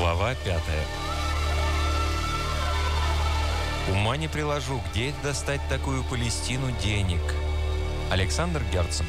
Глава 5. Ума не приложу, где достать такую Палестину денег? Александр Герцен.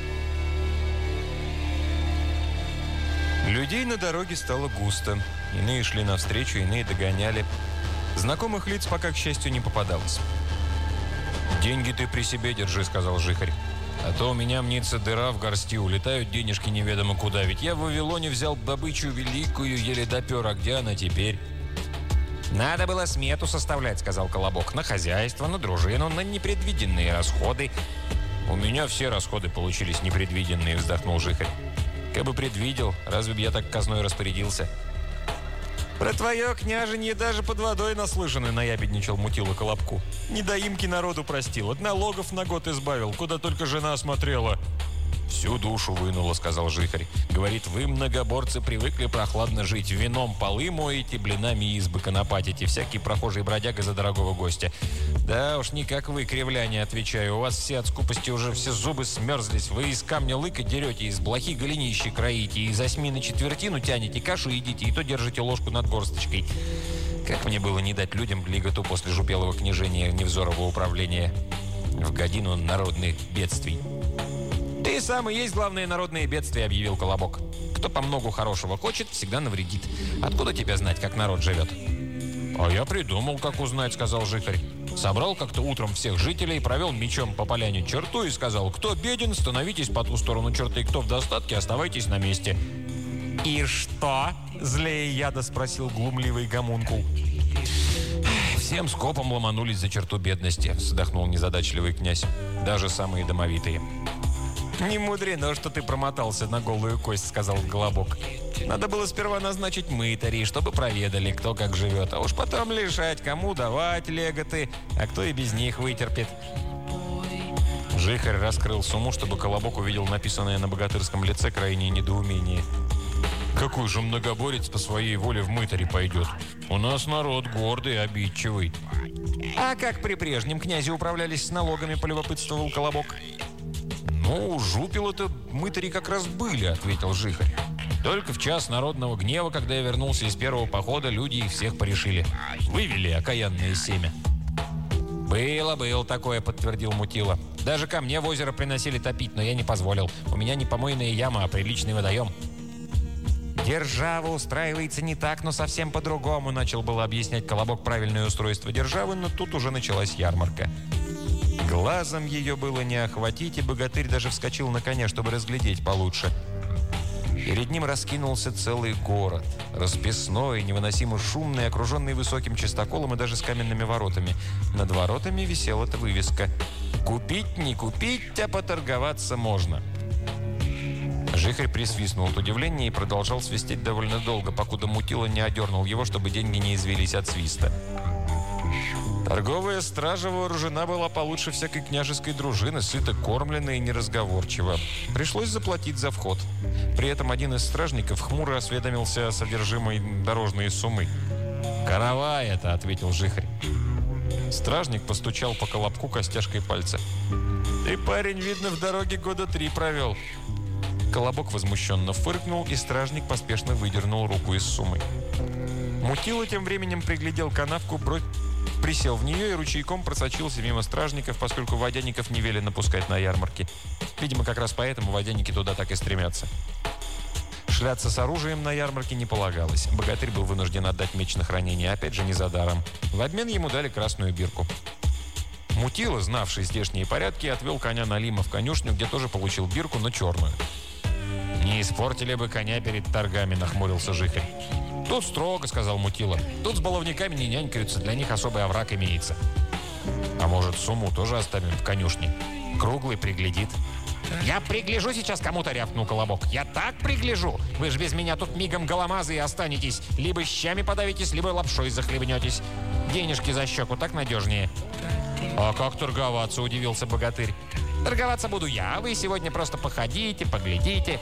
Людей на дороге стало густо. Иные шли навстречу, иные догоняли. Знакомых лиц пока, к счастью, не попадалось. «Деньги ты при себе держи», — сказал жихарь. «А то у меня мнится дыра в горсти, улетают денежки неведомо куда. Ведь я в Вавилоне взял добычу великую, еле допер, а где она теперь?» «Надо было смету составлять», — сказал Колобок. «На хозяйство, на дружину, на непредвиденные расходы». «У меня все расходы получились непредвиденные», — вздохнул жихарь. «Как бы предвидел, разве б я так казной распорядился?» «Про твое княженье даже под водой наслышаны», — наябедничал Мутила Колобку. «Недоимки народу простил, от налогов на год избавил, куда только жена смотрела». «Всю душу вынула», — сказал жихарь. «Говорит, вы, многоборцы, привыкли прохладно жить, вином полы моете, блинами избы конопатите, всякий прохожий бродяга за дорогого гостя. Да уж, не как вы, кривляне, отвечаю, у вас все от скупости уже все зубы смерзлись, вы из камня лыка дерете, из блохи голенищи кроите, из осьми на четвертину тянете, кашу едите, и то держите ложку над горсточкой. Как мне было не дать людям блиготу после жупелого княжения Невзорова управления в годину народных бедствий?» «Ты сам и есть главное народное бедствие», — объявил Колобок. «Кто по многу хорошего хочет, всегда навредит. Откуда тебе знать, как народ живет?» «А я придумал, как узнать», — сказал жихарь. Собрал как-то утром всех жителей, провел мечом по поляне черту и сказал: «Кто беден, становитесь по ту сторону черты, кто в достатке, оставайтесь на месте». «И что?» — злее яда спросил глумливый гомункул. «Всем скопом ломанулись за черту бедности», — вздохнул незадачливый князь. «Даже самые домовитые». «Не мудрено, что ты промотался на голую кость», — сказал Колобок. «Надо было сперва назначить мытарей, чтобы проведали, кто как живет, а уж потом решать, кому давать леготы, а кто и без них вытерпит». Жихарь раскрыл сумму, чтобы Колобок увидел написанное на богатырском лице крайнее недоумение. «Какой же многоборец по своей воле в мытари пойдет? У нас народ гордый, обидчивый». «А как при прежнем князе управлялись с налогами?» — полюбопытствовал Колобок. «Ну, жупелы-то мытари как раз были», — ответил жихарь. «Только в час народного гнева, когда я вернулся из первого похода, люди их всех порешили. Вывели окаянное семя». «Было такое», — подтвердил Мутила. «Даже ко мне в озеро приносили топить, но я не позволил. У меня не помойная яма, а приличный водоем». «Держава устраивается не так, но совсем по-другому», — начал было объяснять Колобок правильное устройство державы, но тут уже началась ярмарка. Глазом ее было не охватить, и богатырь даже вскочил на коня, чтобы разглядеть получше. Перед ним раскинулся целый город, расписной, невыносимо шумный, окруженный высоким частоколом и даже с каменными воротами. Над воротами висела эта вывеска: «Купить не купить, а поторговаться можно». Жихарь присвистнул от удивления и продолжал свистеть довольно долго, покуда Мутила не одернул его, чтобы деньги не извелись от свиста. Торговая стража вооружена была получше всякой княжеской дружины, сыто кормлена и неразговорчива. Пришлось заплатить за вход. При этом один из стражников хмуро осведомился о содержимой дорожной суммы. «Карава это», — ответил жихарь. Стражник постучал по Колобку костяшкой пальца. «Ты, парень, видно, в дороге года 3 провел». Колобок возмущенно фыркнул, и стражник поспешно выдернул руку из суммы. Мутила тем временем приглядел канавку, присел в нее и ручейком просочился мимо стражников, поскольку водяников не велено пускать на ярмарки. Видимо, как раз поэтому водяники туда так и стремятся. Шляться с оружием на ярмарке не полагалось. Богатырь был вынужден отдать меч на хранение, опять же, не за даром. В обмен ему дали красную бирку. Мутила, знавший здешние порядки, отвел коня Налима в конюшню, где тоже получил бирку, но черную. «Не испортили бы коня перед торгами», — нахмурился жихарь. «Тут строго», — сказал Мутила. «Тут с баловниками не нянькаются, для них особый овраг имеется». «А может, сумму тоже оставим в конюшне? Круглый приглядит». «Я пригляжу сейчас кому-то», — рявкнул Колобок. «Я так пригляжу! Вы же без меня тут мигом голомазы и останетесь. Либо щами подавитесь, либо лапшой захлебнетесь. Денежки за щеку так надежнее». «А как торговаться?» — удивился богатырь. «Торговаться буду я, а вы сегодня просто походите, поглядите».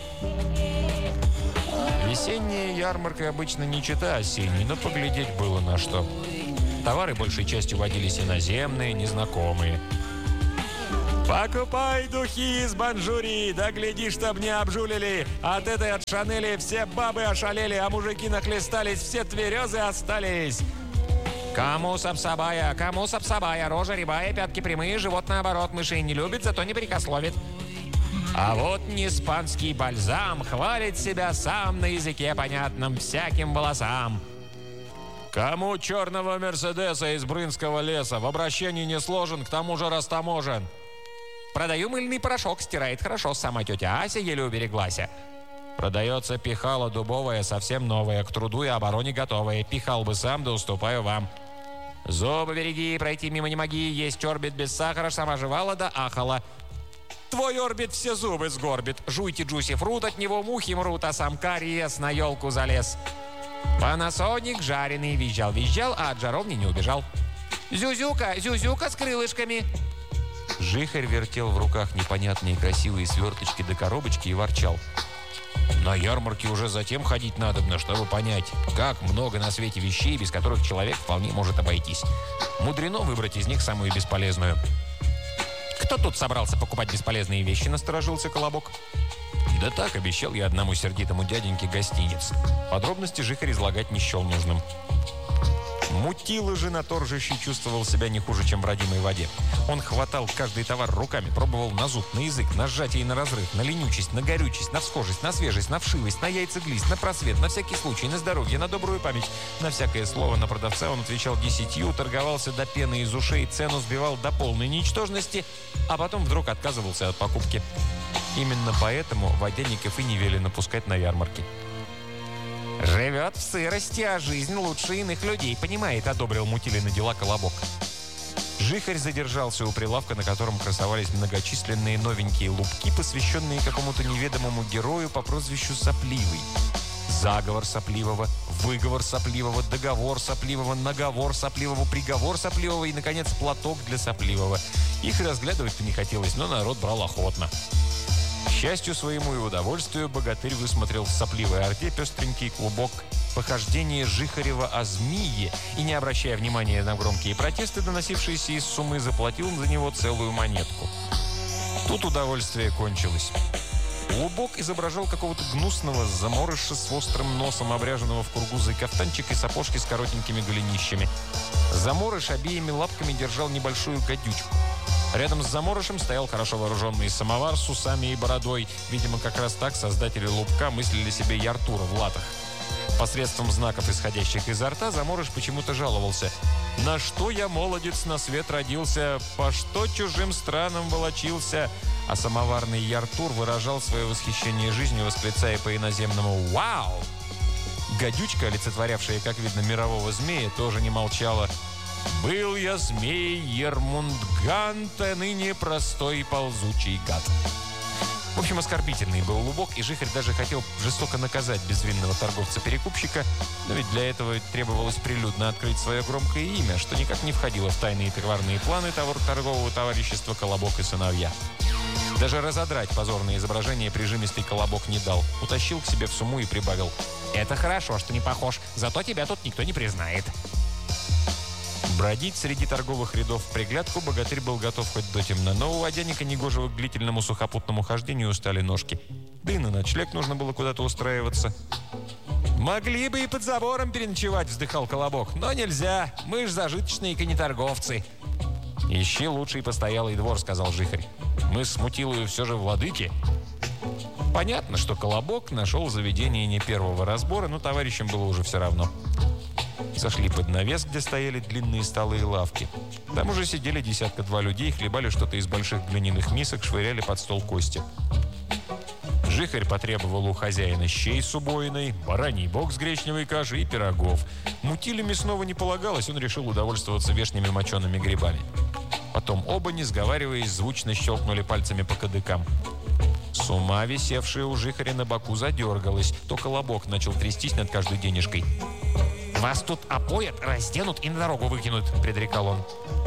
Весенняя ярмарка обычно не чета осенней, но поглядеть было на что. Товары большей частью водились иноземные, незнакомые. Покупай духи из Банжурии, да гляди, чтоб не обжулили. От этой от Шанели все бабы ошалели, а мужики нахлестались, все тверезы остались. Кому сапсабая, рожа рябая, пятки прямые, живот наоборот, мышей не любит, зато не прикословит. А вот неиспанский бальзам хвалит себя сам на языке понятном всяким волосам. Кому черного Мерседеса из Брынского леса, в обращении не сложен, к тому же растаможен. Продаю мыльный порошок, стирает хорошо, сама тетя Ася еле убереглася. Продается пихало дубовое, совсем новое, к труду и обороне готовое. Пихал бы сам, да уступаю вам. Зубы береги, пройти мимо не моги, есть орбит без сахара, сама жевала да ахала. Твой орбит все зубы сгорбит, жуйте джуси фрут, от него мухи мрут, а сам кариес на елку залез. Панасоник жареный визжал, а от жаровни не убежал. Зюзюка с крылышками. Жихарь вертел в руках непонятные красивые сверточки до коробочки и ворчал. На ярмарке уже затем ходить надобно, чтобы понять, как много на свете вещей, без которых человек вполне может обойтись. Мудрено выбрать из них самую бесполезную. «Кто тут собрался покупать бесполезные вещи?» — насторожился Колобок. «Да так, обещал я одному сердитому дяденьке гостиниц». Подробности Жихарь излагать не счел нужным. Мутила же на торжище чувствовал себя не хуже, чем в родимой воде. Он хватал каждый товар руками, пробовал на зуб, на язык, на сжатие и на разрыв, на ленючесть, на горючесть, на всхожесть, на свежесть, на вшивость, на яйцеглист, на просвет, на всякий случай, на здоровье, на добрую память. На всякое слово на продавца он отвечал 10, торговался до пены из ушей, цену сбивал до полной ничтожности, а потом вдруг отказывался от покупки. Именно поэтому водяников и не велено пускать на ярмарки. «Живет в сырости, а жизнь лучше иных людей, понимает», — одобрил Мутилины дела Колобок. Жихарь задержался у прилавка, на котором красовались многочисленные новенькие лупки, посвященные какому-то неведомому герою по прозвищу Сопливый. Заговор Сопливого, выговор Сопливого, договор Сопливого, наговор Сопливого, приговор Сопливого и, наконец, платок для Сопливого. Их разглядывать-то не хотелось, но народ брал охотно. К счастью своему и удовольствию, богатырь высмотрел в сопливой орде пестренький клубок похождения Жихарева о змее и, не обращая внимания на громкие протесты, доносившиеся из суммы, заплатил за него целую монетку. Тут удовольствие кончилось. Клубок изображал какого-то гнусного заморыша с острым носом, обряженного в кургузый кафтанчик и сапожки с коротенькими голенищами. Заморыш обеими лапками держал небольшую гадючку. Рядом с заморышем стоял хорошо вооруженный самовар с усами и бородой. Видимо, как раз так создатели лупка мыслили себе и Артура в латах. Посредством знаков, исходящих изо рта, заморыш почему-то жаловался. «На что я, молодец, на свет родился? По что чужим странам волочился?» А самоварный Яртур выражал свое восхищение жизнью, восклицая по-иноземному «Вау!». Гадючка, олицетворявшая, как видно, мирового змея, тоже не молчала. «Был я змей Ермундгант, а ныне простой ползучий гад». В общем, оскорбительный был лубок, и Жихарь даже хотел жестоко наказать безвинного торговца-перекупщика, но ведь для этого требовалось прилюдно открыть свое громкое имя, что никак не входило в тайные товарные планы торгового товарищества «Колобок и сыновья». Даже разодрать позорное изображение прижимистый Колобок не дал. Утащил к себе в сумму и прибавил: «Это хорошо, что не похож, зато тебя тут никто не признает». Бродить среди торговых рядов в приглядку богатырь был готов хоть до темна, но у водяника негожего к длительному сухопутному хождению устали ножки. Да и на ночлег нужно было куда-то устраиваться. «Могли бы и под забором переночевать», — вздыхал Колобок, — «но нельзя, мы ж зажиточные конеторговцы». «Ищи лучший постоялый двор», — сказал Жихарь. «Мы с Мутилою все же владыки». Понятно, что Колобок нашел заведение не первого разбора, но товарищам было уже все равно. Зашли под навес, где стояли длинные столы и лавки. Там уже сидели 10-2 людей, хлебали что-то из больших глиняных мисок, швыряли под стол кости. Жихарь потребовал у хозяина щей с убоиной, бараний бок с гречневой кашей и пирогов. Мутиле мясного не полагалось, он решил удовольствоваться вешними мочеными грибами. Потом оба, не сговариваясь, звучно щелкнули пальцами по кадыкам. Сума, висевшая у Жихаря на боку, задергалась. То Колобок начал трястись над каждой денежкой. «Вас тут опоят, разденут и на дорогу выкинут», — предрекал он.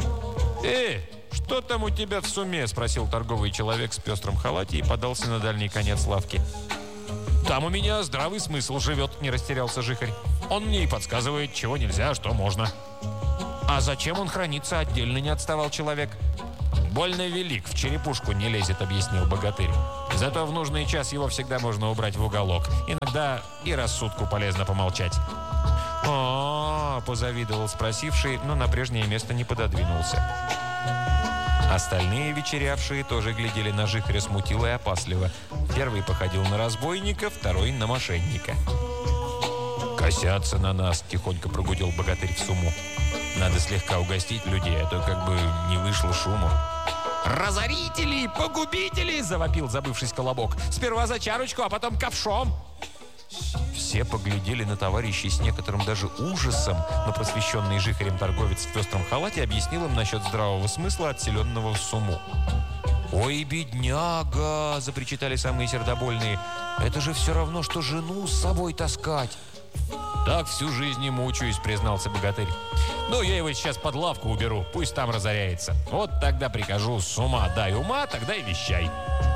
Что там у тебя в суме?» — спросил торговый человек с пестрым халате и подался на дальний конец лавки. «Там у меня здравый смысл живет», — не растерялся Жихарь. «Он мне и подсказывает, чего нельзя, а что можно». «А зачем он хранится отдельно?» — не отставал человек. «Больно велик, в черепушку не лезет», — объяснил богатырь. «Зато в нужный час его всегда можно убрать в уголок. Иногда и рассудку полезно помолчать». Позавидовал спросивший, но на прежнее место не пододвинулся. Остальные вечерявшие тоже глядели на Жихаря смутило и опасливо. Первый походил на разбойника, второй на мошенника. «Косятся на нас», — тихонько прогудел богатырь в сумму. «Надо слегка угостить людей, а то как бы не вышло шуму». «Разорители! Погубители!» — завопил, забывшись, Колобок. «Сперва за чарочку, а потом ковшом!» Все поглядели на товарищей с некоторым даже ужасом, но просвещенный Жихарем торговец в пестром халате объяснил им насчет здравого смысла, отселенного в сумму. «Ой, бедняга!» – запричитали самые сердобольные. «Это же все равно, что жену с собой таскать!» «Так всю жизнь и мучаюсь», – признался богатырь. «Ну, я его сейчас под лавку уберу, пусть там разоряется. Вот тогда прикажу: с ума дай ума, тогда и вещай».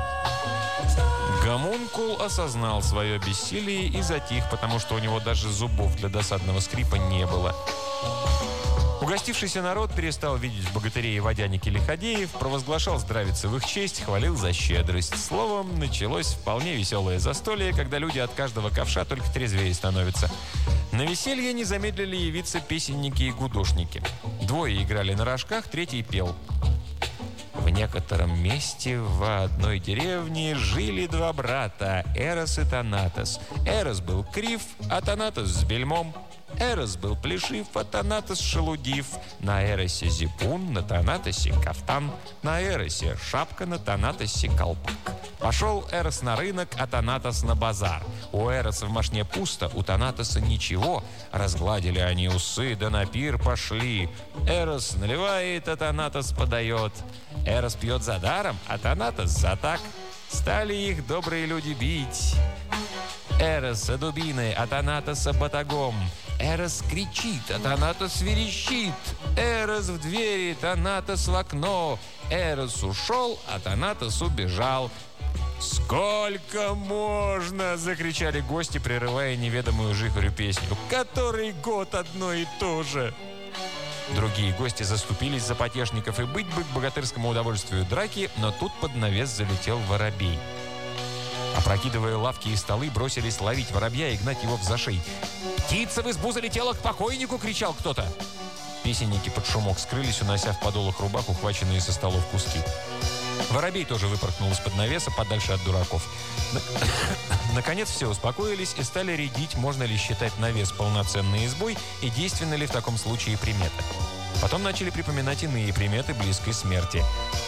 Гомункул осознал свое бессилие и затих, потому что у него даже зубов для досадного скрипа не было. Угостившийся народ перестал видеть в богатырей и водянике лиходеев, провозглашал здравицы в их честь, хвалил за щедрость. Словом, началось вполне веселое застолье, когда люди от каждого ковша только трезвее становятся. На веселье не замедлили явиться песенники и гудошники. Двое играли на рожках, третий пел. В некотором месте в одной деревне жили два брата, Эрос и Танатос. Эрос был крив, а Танатос с бельмом. Эрос был плешив, а Танатос шелудив. На Эросе зипун, на Танатосе кафтан. На Эросе шапка, на Танатосе колпак. Пошел Эрос на рынок, а Танатос на базар. У Эроса в мошне пусто, у Танатоса ничего. Разгладили они усы, да на пир пошли. Эрос наливает, а Танатос подает. Эрос пьет за даром, а Танатос за так. Стали их добрые люди бить. Эроса дубиной, а Танатоса батагом. Эрос кричит, а Танатос верещит. Эрос в двери, Танатос в окно. Эрос ушел, а Танатос убежал. «Сколько можно?» – закричали гости, прерывая неведомую Жихарю песню. «Который год одно и то же!» Другие гости заступились за потешников, и быть бы к богатырскому удовольствию драки, но тут под навес залетел воробей. Опрокидывая лавки и столы, бросились ловить воробья и гнать его в зашей. «Птица в избу залетела к покойнику!» – кричал кто-то. Песенники под шумок скрылись, унося в подолах рубах ухваченные со столов куски. Воробей тоже выпорхнул из-под навеса подальше от дураков. Наконец все успокоились и стали рядить, можно ли считать навес полноценной избой и действенны ли в таком случае приметы. Потом начали припоминать иные приметы близкой смерти.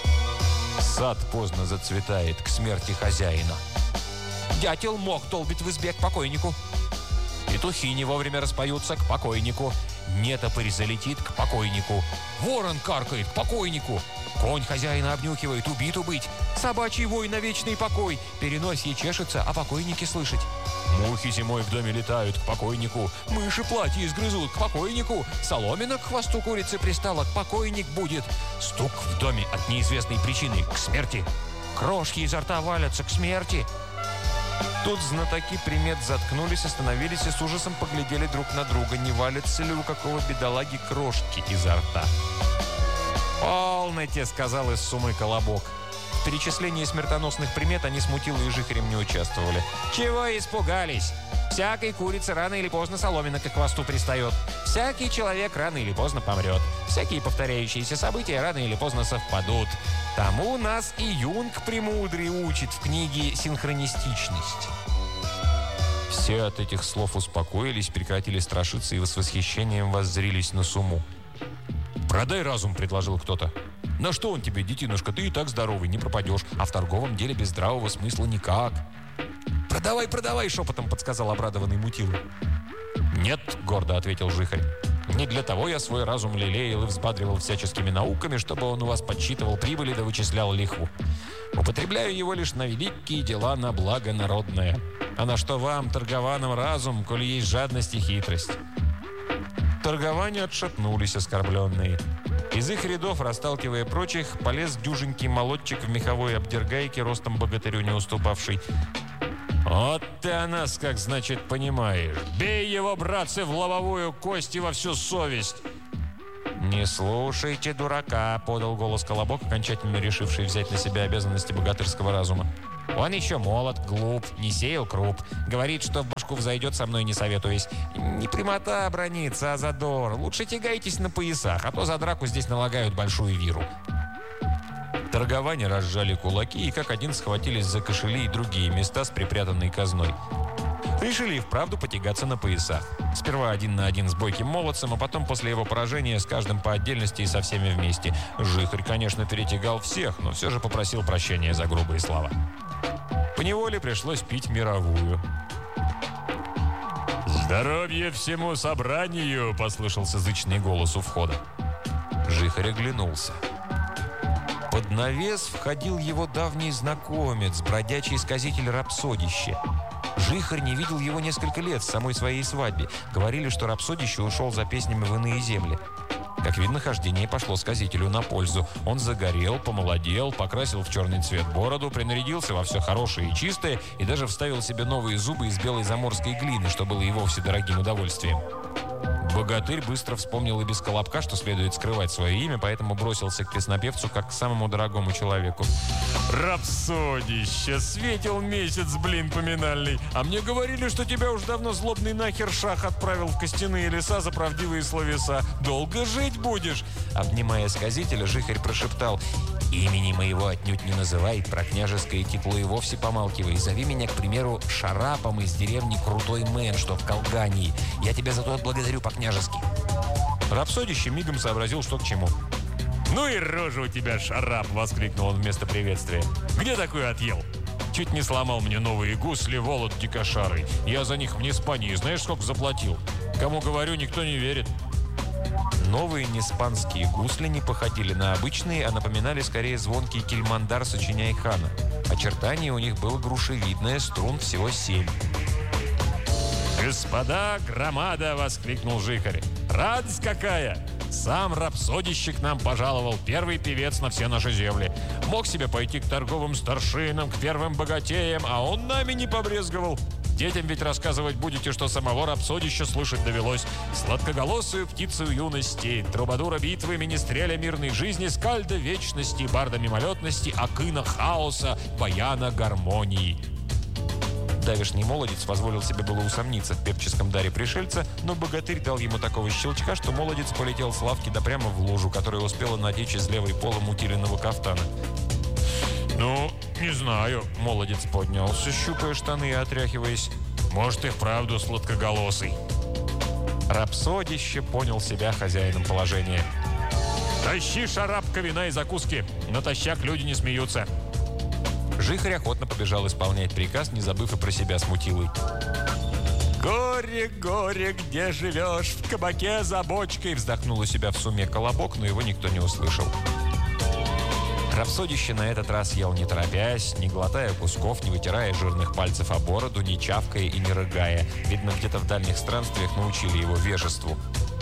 Сад поздно зацветает к смерти хозяина. Дятел мох долбит в избе к покойнику. Петухи не вовремя распоются к покойнику. Нетопырь залетит к покойнику. Ворон каркает к покойнику. Конь хозяина обнюхивает, убиту быть. Собачий вой на вечный покой. Переносье чешется, а покойники слышать. Мухи зимой в доме летают к покойнику. Мыши платье изгрызут к покойнику. Соломина к хвосту курицы пристала, к покойник будет. Стук в доме от неизвестной причины к смерти. Крошки изо рта валятся к смерти. Тут знатоки примет заткнулись, остановились и с ужасом поглядели друг на друга, не валятся ли у какого бедолаги крошки изо рта. «Полноте», — сказал из суммы Колобок. В перечислении смертоносных примет они с Мутилой и Жихарем не участвовали. «Чего испугались? Всякой курице рано или поздно соломина к хвосту пристает. Всякий человек рано или поздно помрет. Всякие повторяющиеся события рано или поздно совпадут. Тому нас и Юнг премудрый учит в книге «Синхронистичность». Все от этих слов успокоились, прекратили страшиться и с восхищением воззрились на сумму. «Продай разум», — предложил кто-то. «На что он тебе, детинушка? Ты и так здоровый, не пропадешь. А в торговом деле без здравого смысла никак». «Продавай, продавай», — шепотом подсказал обрадованный Мутила. «Нет», — гордо ответил Жихарь. «Не для того я свой разум лелеял и взбадривал всяческими науками, чтобы он у вас подсчитывал прибыли да вычислял лихву. Употребляю его лишь на великие дела, на благо народное. А на что вам, торгованам, разум, коли есть жадность и хитрость?» Торговане отшатнулись оскорбленные. Из их рядов, расталкивая прочих, полез дюженький молодчик в меховой обдергайке, ростом богатырю не уступавший. «Вот ты о нас, как значит, понимаешь. Бей его, братцы, в лобовую кость и во всю совесть!» «Не слушайте дурака», — подал голос Колобок, окончательно решивший взять на себя обязанности богатырского разума. «Он еще молод, глуп, не сеял круп. Говорит, что в башку взойдет, со мной не советуясь. Не прямота бронится, а задор. Лучше тягайтесь на поясах, а то за драку здесь налагают большую виру». Торговане разжали кулаки и как один схватились за кошели и другие места с припрятанной казной. Решили и вправду потягаться на поясах. Сперва 1 на 1 с бойким молодцем, а потом после его поражения с каждым по отдельности и со всеми вместе. Жихарь, конечно, перетягал всех, но все же попросил прощения за грубые слова. Поневоле пришлось пить мировую. «Здоровье всему собранию!» – послышался зычный голос у входа. Жихарь оглянулся. Под навес входил его давний знакомец, бродячий сказитель Рапсодище. Жихарь не видел его несколько лет с самой своей свадьбе. Говорили, что Рапсодище ушел за песнями в иные земли. Как видно, хождение пошло сказителю на пользу. Он загорел, помолодел, покрасил в черный цвет бороду, принарядился во все хорошее и чистое и даже вставил себе новые зубы из белой заморской глины, что было и вовсе дорогим удовольствием. Богатырь быстро вспомнил и без Колобка, что следует скрывать свое имя, поэтому бросился к песнопевцу как к самому дорогому человеку. «Рапсодище! Светил месяц, блин, поминальный! А мне говорили, что тебя уж давно злобный нахер шах отправил в костяные леса за правдивые словеса. Долго жить будешь!» Обнимая сказителя, Жихарь прошептал: «Имени моего отнюдь не называй, про княжеское титуло и вовсе помалкивай. Зови меня, к примеру, Шарапом из деревни Крутой Мэн, что в Колгании. Я тебя за то отблагодарю по-княжески». Рапсодище мигом сообразил, что к чему. «Ну и рожа у тебя, Шарап!» — воскликнул он вместо приветствия. «Где такой отъел? Чуть не сломал мне новые гусли, волод кошары. Я за них в Неспании знаешь, сколько заплатил? Кому говорю, никто не верит». Новые неспанские гусли не походили на обычные, а напоминали скорее звонкий кильмандар Сочиняй-хана. Очертание у них было грушевидное, струн всего 7. «Господа, громада!» — воскликнул Жихарь. «Радость какая! Сам Рапсодище к нам пожаловал, первый певец на все наши земли. Мог себе пойти к торговым старшинам, к первым богатеям, а он нами не побрезговал. Детям ведь рассказывать будете, что самого Рапсодища слышать довелось. Сладкоголосую птицу юности, трубадура битвы, министреля мирной жизни, скальда вечности, барда мимолетности, акына хаоса, баяна гармонии». Давешний молодец позволил себе было усомниться в певческом даре пришельца, но богатырь дал ему такого щелчка, что молодец полетел с лавки да прямо в лужу, которая успела натечь из левой полом утиленного кафтана. «Ну, не знаю», — молодец поднялся, щупая штаны и отряхиваясь. «Может, и вправду сладкоголосый». Рапсодище понял себя хозяином положения. «Тащи, Шарапка, вина и закуски! Натощак люди не смеются!» Жихарь охотно побежал исполнять приказ, не забыв и про себя с мутилой. «Горе, горе, где живешь? В кабаке за бочкой!» Вздохнул у себя в суме Колобок, но его никто не услышал. Рапсодище на этот раз ел не торопясь, не глотая кусков, не вытирая жирных пальцев о бороду, не чавкая и не рыгая. Видно, где-то в дальних странствиях научили его вежеству.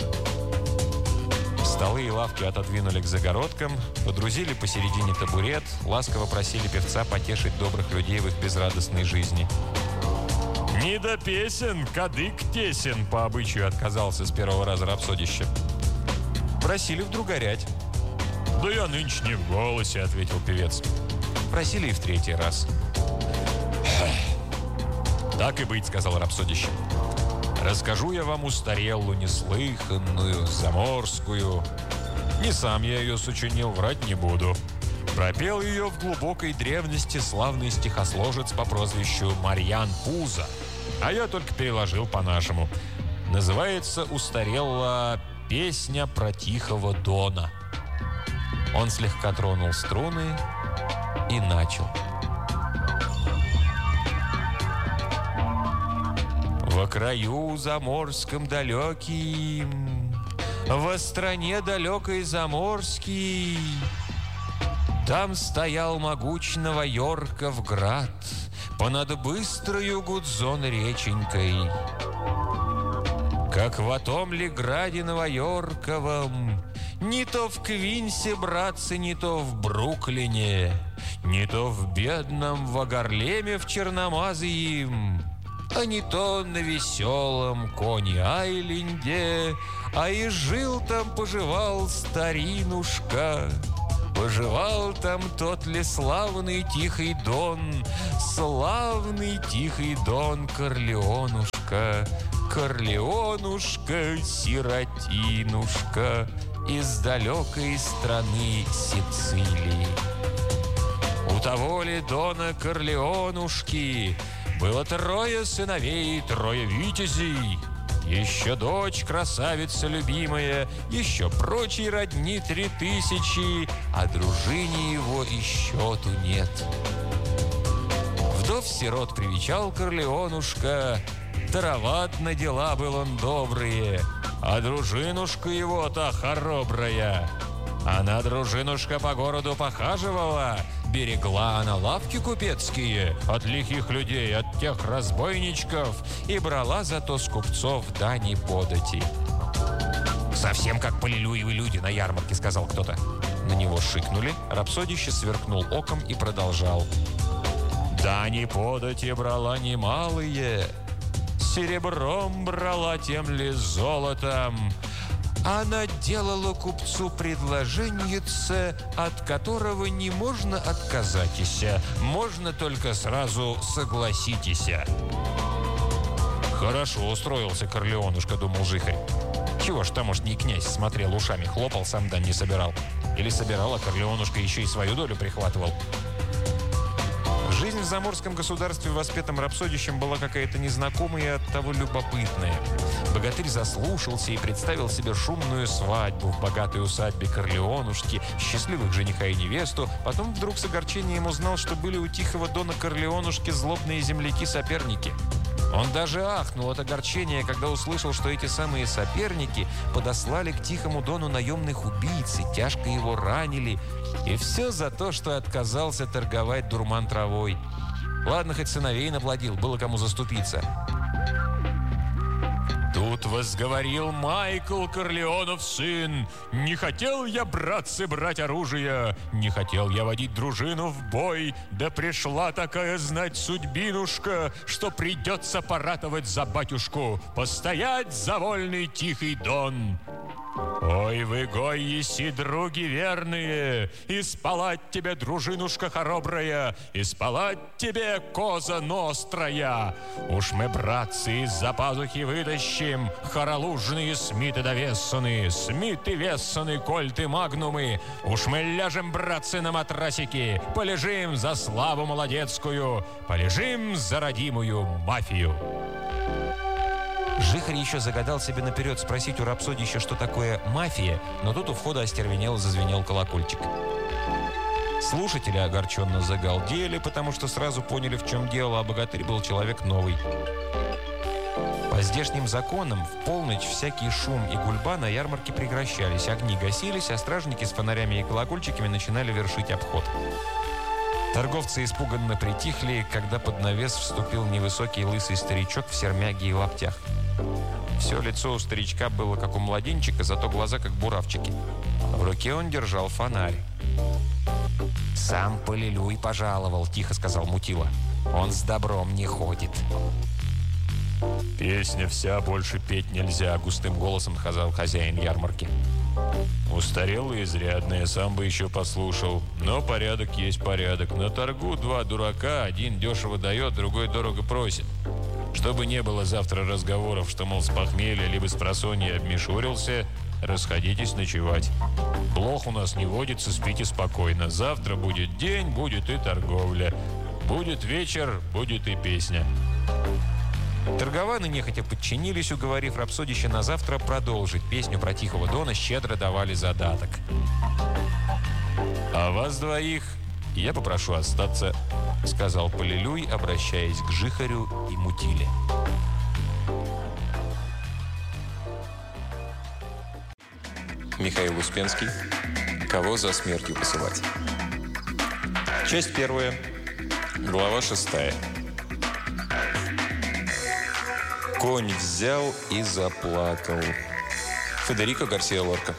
Столы и лавки отодвинули к загородкам, подрузили посередине табурет, ласково просили певца потешить добрых людей в их безрадостной жизни. «Не до песен, кадык тесен», — по обычаю отказался с первого раза Рапсодище. Просили вдруг горять. «Да я нынче не в голосе», — ответил певец. Просили и в 3-й раз. «Так и быть», — сказал Рапсодище. «Расскажу я вам устарелую, неслыханную, заморскую. Не сам я ее сочинил, врать не буду. Пропел ее в глубокой древности славный стихосложец по прозвищу Марьян Пуза. А я только переложил по-нашему. Называется устарела «Песня про Тихого Дона». Он слегка тронул струны и начал. «Во краю заморском далеким, во стране далекой заморский, там стоял могуч Новоёрков град, понад быстрою Гудзон реченькой. Как в том ли граде Новоёрковом, не то в Квинсе, братцы, не то в Бруклине, не то в бедном Вагарлеме в Черномазии, а не то на веселом коне-айленде, а и жил там, поживал старинушка. Поживал там тот ли славный тихий Дон, славный тихий Дон Корлеонушка, Корлеонушка, сиротинушка из далекой страны Сицилии. У того ли Дона Корлеонушки было 3 сыновей, 3 витязей, еще дочь красавица любимая, еще прочие родни 3000, а дружине его и счету нет. Вдов-сирот привечал Корлеонушка, тароват на дела был он добрые, а дружинушка его-то хоробрая. Она, дружинушка, по городу похаживала, берегла она лавки купецкие от лихих людей, от тех разбойничков, и брала зато с купцов дани подати. «Совсем как полилюевые люди на ярмарке», — сказал кто-то. На него шикнули, рапсодище сверкнул оком и продолжал. «Дани подати брала немалые, серебром брала, тем ли золотом. Она делала купцу предложеньице, от которого не можно отказатися, можно только сразу согласитеся». «Хорошо устроился Корлеонушка», — думал Жихарь. «Чего ж тамошний князь смотрел ушами, хлопал, сам дань не собирал? Или собирал, а Корлеонушка еще и свою долю прихватывал?» Жизнь в заморском государстве, воспетом рапсодищем, была какая-то незнакомая и оттого любопытная. Богатырь заслушался и представил себе шумную свадьбу в богатой усадьбе Корлеонушки, счастливых жениха и невесту. Потом вдруг с огорчением узнал, что были у тихого Дона Корлеонушки злобные земляки-соперники. Он даже ахнул от огорчения, когда услышал, что эти самые соперники подослали к тихому Дону наемных убийц и тяжко его ранили. И все за то, что отказался торговать дурман травой. Ладно, хоть сыновей наплодил, было кому заступиться. Тут возговорил Майкл Корлеонов сын: «Не хотел я, братцы, брать оружие, не хотел я водить дружину в бой, да пришла такая знать судьбинушка, что придется поратовать за батюшку, постоять за вольный тихий Дон. Ой, вы, гой, еси, други верные, и спалать тебе, дружинушка хоробрая, и спалать тебе, коза нострая. Уж мы, братцы, из-за пазухи вытащим хоролужные смиты да вессаны, смиты, вессаны, кольты, магнумы. Уж мы ляжем, братцы, на матрасики, полежим за славу молодецкую, полежим за родимую мафию». Жихарь еще загадал себе наперед спросить у рапсодища, что такое мафия, но тут у входа остервенело зазвенел колокольчик. Слушатели огорченно загалдели, потому что сразу поняли, в чем дело, а богатырь был человек новый. По здешним законам в полночь всякий шум и гульба на ярмарке прекращались, огни гасились, а стражники с фонарями и колокольчиками начинали вершить обход. Торговцы испуганно притихли, когда под навес вступил невысокий лысый старичок в сермяге и лаптях. Все лицо у старичка было как у младенчика, зато глаза как буравчики. В руке он держал фонарь. «Сам Полилюй пожаловал», — тихо сказал Мутила. «Он с добром не ходит». «Песня вся, больше петь нельзя», — густым голосом сказал хозяин ярмарки. «Устарел изрядно, я сам бы еще послушал. Но порядок есть порядок. На торгу 2 дурака, один дешево дает, другой дорого просит. Чтобы не было завтра разговоров, что, мол, с похмелья либо с просонья обмешурился, расходитесь ночевать. Плохо у нас не водится, спите спокойно. Завтра будет день, будет и торговля. Будет вечер, будет и песня». Торгованы нехотя подчинились, уговорив рапсодище на завтра продолжить песню про тихого Дона, щедро давали задаток. «А вас двоих я попрошу остаться», — сказал Полилюй, обращаясь к Жихарю и Мутиле. Михаил Успенский. Кого за смертью посылать? Часть 1. Глава 6. Конь взял и заплакал. Федерико Гарсиа Лорка.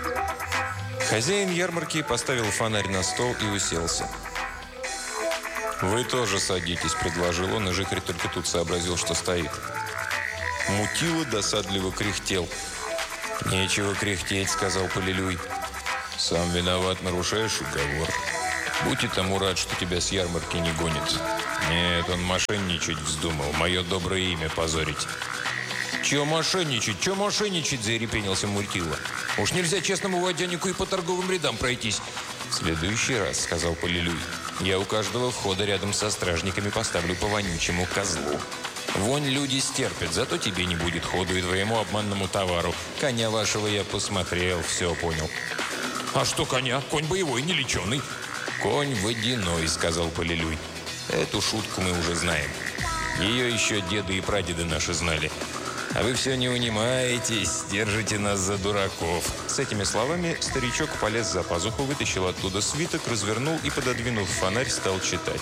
Хозяин ярмарки поставил фонарь на стол и уселся. «Вы тоже садитесь», – предложил он, и Жихарь только тут сообразил, что стоит. Мутила досадливо кряхтел. «Нечего кряхтеть», – сказал Полилюй. «Сам виноват, нарушаешь уговор. Будь и тому рад, что тебя с ярмарки не гонит. Нет, он мошенничать вздумал, мое доброе имя позорить». «Чего мошенничать? Чего мошенничать?» – зарепенился Мутила. «Уж нельзя честному водянику и по торговым рядам пройтись». «В следующий раз», – сказал Полилюй, – «я у каждого входа рядом со стражниками поставлю по вонючему козлу. Вонь люди стерпят, зато тебе не будет ходу и твоему обманному товару. Коня вашего я посмотрел, все понял». «А что коня? Конь боевой, не леченый». «Конь водяной», – сказал Полилюй. «Эту шутку мы уже знаем. Ее еще деды и прадеды наши знали. А вы все не унимаетесь, держите нас за дураков». С этими словами старичок полез за пазуху, вытащил оттуда свиток, развернул и, пододвинув фонарь, стал читать.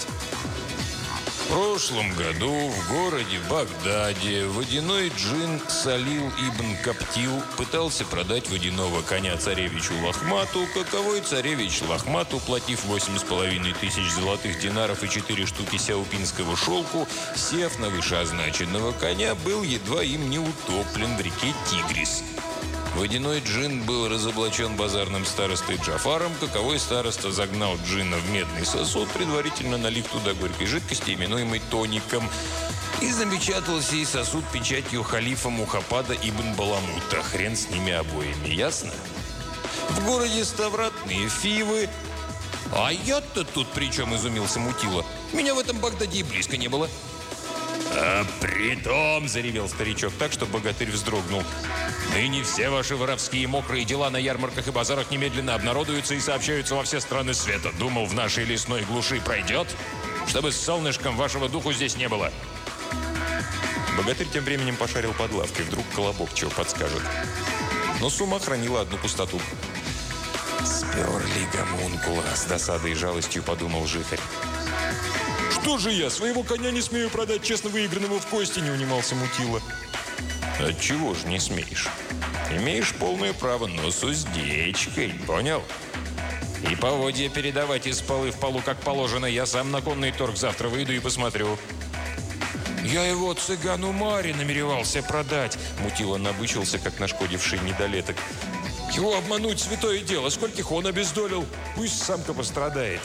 В прошлом году в городе Багдаде водяной джин Салил ибн Каптил пытался продать водяного коня царевичу Лохмату, каковой царевич Лохмат, уплатив 8500 золотых динаров и 4 штуки сяупинского шелку, сев на вышеозначенного коня, был едва им не утоплен в реке Тигрис. Водяной джин был разоблачен базарным старостой Джафаром, каковой староста загнал джина в медный сосуд, предварительно налив туда горькой жидкости, именуемой тоником, и запечатал сей сосуд печатью халифа Мухаппада ибн Баламута. Хрен с ними обоими, ясно? В городе Ставратные Фивы... «А я-то тут при чем?» – изумился Мутила. «Меня в этом Багдаде и близко не было». «А притом», – заревел старичок так, что богатырь вздрогнул, «ныне все ваши воровские мокрые дела на ярмарках и базарах немедленно обнародуются и сообщаются во все страны света. Думал, в нашей лесной глуши пройдет, чтобы с солнышком вашего духу здесь не было». Богатырь тем временем пошарил под лавкой. Вдруг Колобок чего подскажет. Но сумма хранила одну пустоту. «Сперли гомункула», – с досадой и жалостью подумал Жихарь. «Что же я, своего коня не смею продать честно выигранного в кости?» – не унимался Мутила. «Отчего же не смеешь? Имеешь полное право, но с уздечкой, понял? И поводья передавать из полы в полу, как положено. Я сам на конный торг завтра выйду и посмотрю». «Я его цыгану Маре намеревался продать!» Мутила набычился, как нашкодивший недолеток. «Его обмануть святое дело! Скольких он обездолил! Пусть самка пострадает!»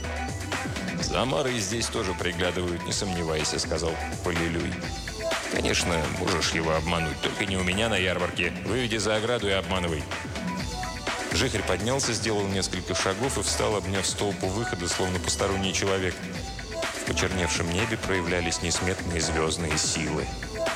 «За Марой здесь тоже приглядывают, не сомневайся», — сказал Полилюй. «Конечно, можешь его обмануть, только не у меня на ярмарке. Выведи за ограду и обманывай». Жихарь поднялся, сделал несколько шагов и встал, обняв столб у выхода, словно посторонний человек. В почерневшем небе проявлялись несметные звездные силы.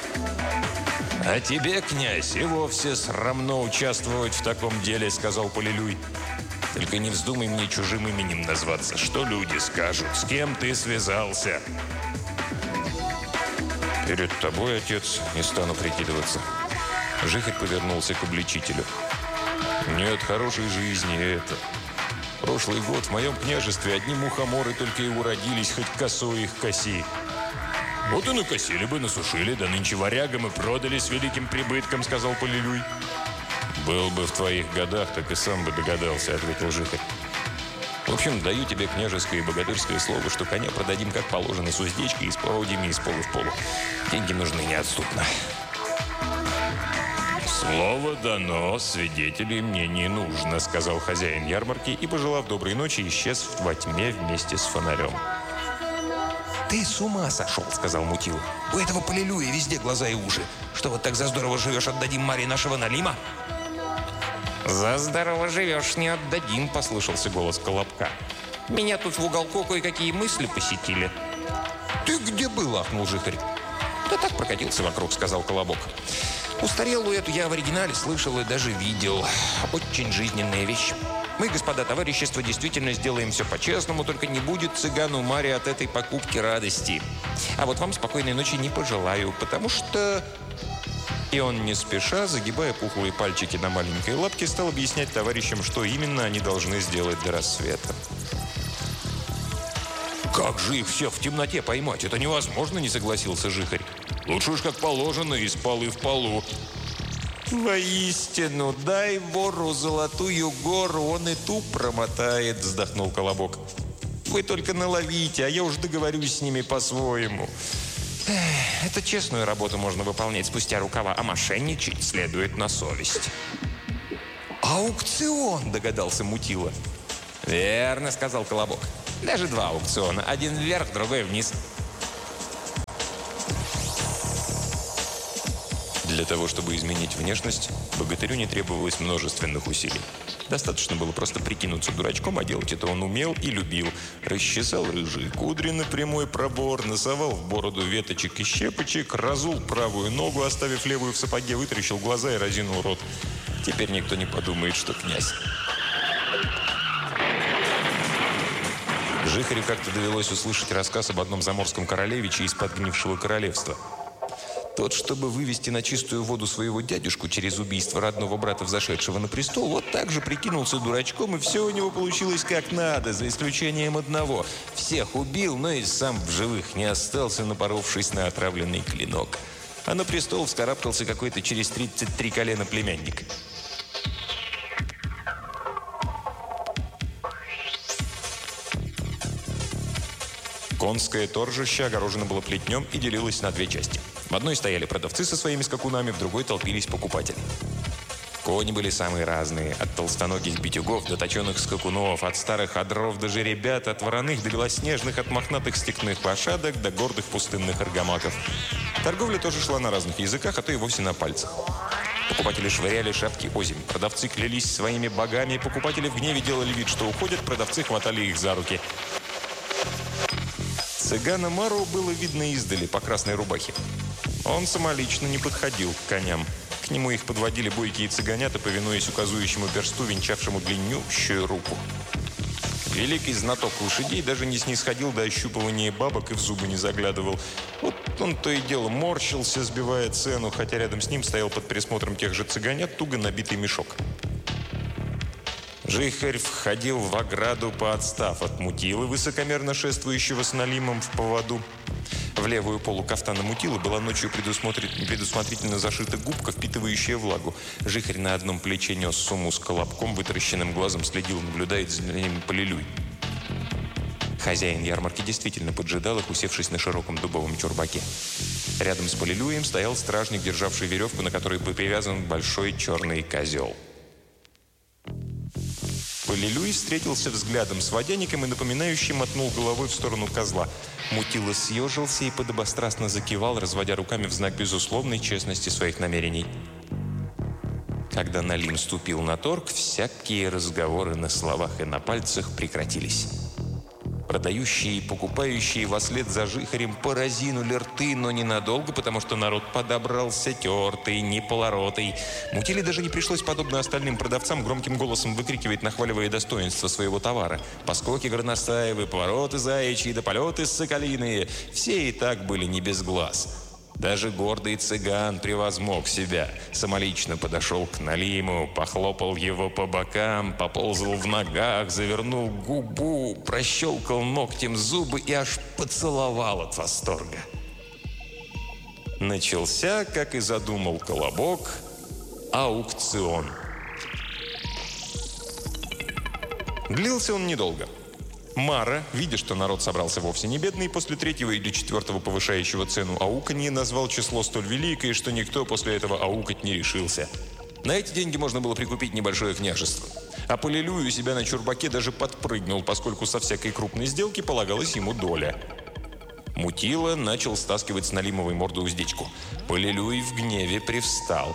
«А тебе, князь, и вовсе срамно участвовать в таком деле», — сказал Полилюй. «Только не вздумай мне чужим именем назваться. Что люди скажут? С кем ты связался?» «Перед тобой, отец, не стану прикидываться». Жихарь повернулся к обличителю. «Нет хорошей жизни это. Прошлый год в моем княжестве одни мухоморы только и уродились, хоть косой их коси». «Вот и накосили бы, насушили, да нынче варягам и продали с великим прибытком», — сказал Полилюй. «Был бы в твоих годах, так и сам бы догадался», — ответил Жихарь. «В общем, даю тебе княжеское и богатырское слово, что коня продадим как положено, с уздечкой и с поводьями из полу в полу. Деньги нужны неотступно». «Слово дано, свидетелей мне не нужно», — сказал хозяин ярмарки и, пожелав доброй ночи, исчез во тьме вместе с фонарем. «Ты с ума сошел», — сказал Мутила. «У этого Полилюя везде глаза и уши. Что вот так за здорово живешь, отдадим Маре нашего Налима?» «За здорово живешь, не отдадим», — послышался голос Колобка. «Меня тут в уголку кое-какие мысли посетили». «Ты где был?» — ахнул Жихарь. «Да так прокатился вокруг», — сказал Колобок. «Устарелую эту я в оригинале слышал и даже видел. Очень жизненная вещь. Мы, господа товарищества, действительно сделаем все по-честному, только не будет цыгану Маре от этой покупки радости. А вот вам спокойной ночи не пожелаю, потому что...» И он, не спеша, загибая пухлые пальчики на маленькой лапке, стал объяснять товарищам, что именно они должны сделать до рассвета. «Как же их всех в темноте поймать? Это невозможно», — не согласился Жихарь. «Лучше уж как положено, из полы в полу». «Воистину, дай вору золотую гору, он и ту промотает», — вздохнул Колобок. Вы только наловите, а я уж договорюсь с ними по-своему. Это честную работу можно выполнять спустя рукава, а мошенничать следует на совесть. «Аукцион!» – догадался Мутила. «Верно», – сказал Колобок. «Даже два аукциона. Один вверх, другой вниз». Для того, чтобы изменить внешность, богатырю не требовалось множественных усилий. Достаточно было просто прикинуться дурачком, а делать это он умел и любил. Расчесал рыжие кудри на прямой пробор, носовал в бороду веточек и щепочек, разул правую ногу, оставив левую в сапоге, вытаращил глаза и разинул рот. Теперь никто не подумает, что князь. Жихарю как-то довелось услышать рассказ об одном заморском королевиче из подгнившего королевства. Тот, чтобы вывести на чистую воду своего дядюшку через убийство родного брата, взошедшего на престол, вот так же прикинулся дурачком, и все у него получилось как надо, за исключением одного. Всех убил, но и сам в живых не остался, напоровшись на отравленный клинок. А на престол вскарабкался какой-то через 33 колена племянник. Конское торжище огорожено было плетнем и делилось на две части. В одной стояли продавцы со своими скакунами, в другой толпились покупатели. Кони были самые разные, от толстоногих битюгов до точеных скакунов, от старых одров до жеребят, от вороных до белоснежных, от мохнатых степных лошадок до гордых пустынных аргамаков. Торговля тоже шла на разных языках, а то и вовсе на пальцах. Покупатели швыряли шапки озимь, продавцы клялись своими богами, покупатели в гневе делали вид, что уходят, продавцы хватали их за руки. Цыгана Мару было видно издали по красной рубахе. Он самолично не подходил к коням. К нему их подводили бойкие цыганята, повинуясь указующему персту, венчавшему длиннющую руку. Великий знаток лошадей даже не снисходил до ощупывания бабок и в зубы не заглядывал. Вот он то и дело морщился, сбивая цену, хотя рядом с ним стоял под присмотром тех же цыганят туго набитый мешок. Жихарь входил в ограду, поотстав от Мутилы, высокомерно шествующего с Налимом в поводу. В левую полу кафтана Мутилы была ночью предусмотрительно зашита губка, впитывающая влагу. Жихарь на одном плече нес сумму с колобком, вытаращенным глазом следил, наблюдает за ним Полилюй. Хозяин ярмарки действительно поджидал их, усевшись на широком дубовом чурбаке. Рядом с Полилюем стоял стражник, державший веревку, на которой привязан большой черный козел. Полилюй встретился взглядом с водяником и напоминающим мотнул головой в сторону козла. Мутила съежился и подобострастно закивал, разводя руками в знак безусловной честности своих намерений. Когда Налим ступил на торг, всякие разговоры на словах и на пальцах прекратились. Продающие и покупающие вслед за Жихарем поразинули рты, но ненадолго, потому что народ подобрался тертый, неполоротый. Мутиле даже не пришлось, подобно остальным продавцам, громким голосом выкрикивать, нахваливая достоинство своего товара. Поскоки горностаевы, повороты заячьи да полеты соколиные – все и так были не без глаз. Даже гордый цыган превозмог себя. Самолично подошел к Налиму, похлопал его по бокам, поползал в ногах, завернул губу, прощелкал ногтем зубы и аж поцеловал от восторга. Начался, как и задумал Колобок, аукцион. Длился он недолго. Мара, видя, что народ собрался вовсе не бедный, после третьего или четвертого повышающего цену ауканье назвал число столь великое, что никто после этого аукать не решился. На эти деньги можно было прикупить небольшое княжество. А Полилюй у себя на чурбаке даже подпрыгнул, поскольку со всякой крупной сделки полагалась ему доля. Мутила начал стаскивать с Налимовой морды уздечку. Полилюй в гневе привстал.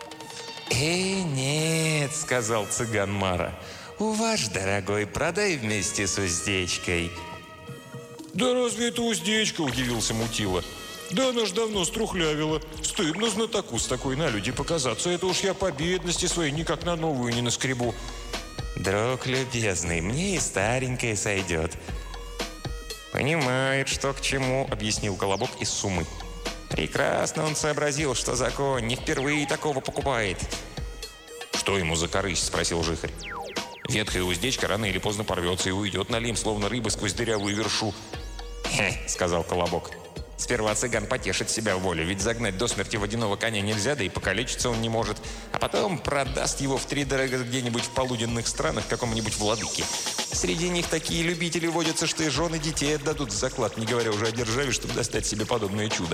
нет», — сказал цыган Мара. «Ваш, дорогой, продай вместе с уздечкой». «Да разве это уздечка?» – удивился Мутила. «Да она ж давно струхлявила. Стыдно знатоку с такой налюди показаться. Это уж я по бедности своей никак на новую не наскребу». «Друг любезный, мне и старенькая сойдет». «Понимает, что к чему», – объяснил Колобок из суммы. «Прекрасно он сообразил, что закон не впервые такого покупает». «Что ему за корысть?» – спросил Жихарь. «Ветхая уздечка рано или поздно порвется и уйдет Налим, словно рыба сквозь дырявую вершу». «Хе», — сказал Колобок. Сперва цыган потешит себя в волю, ведь загнать до смерти водяного коня нельзя, да и покалечиться он не может. А потом продаст его втридорога где-нибудь в полуденных странах какому-нибудь владыке. Среди них такие любители водятся, что и жены детей отдадут в заклад, не говоря уже о державе, чтобы достать себе подобное чудо.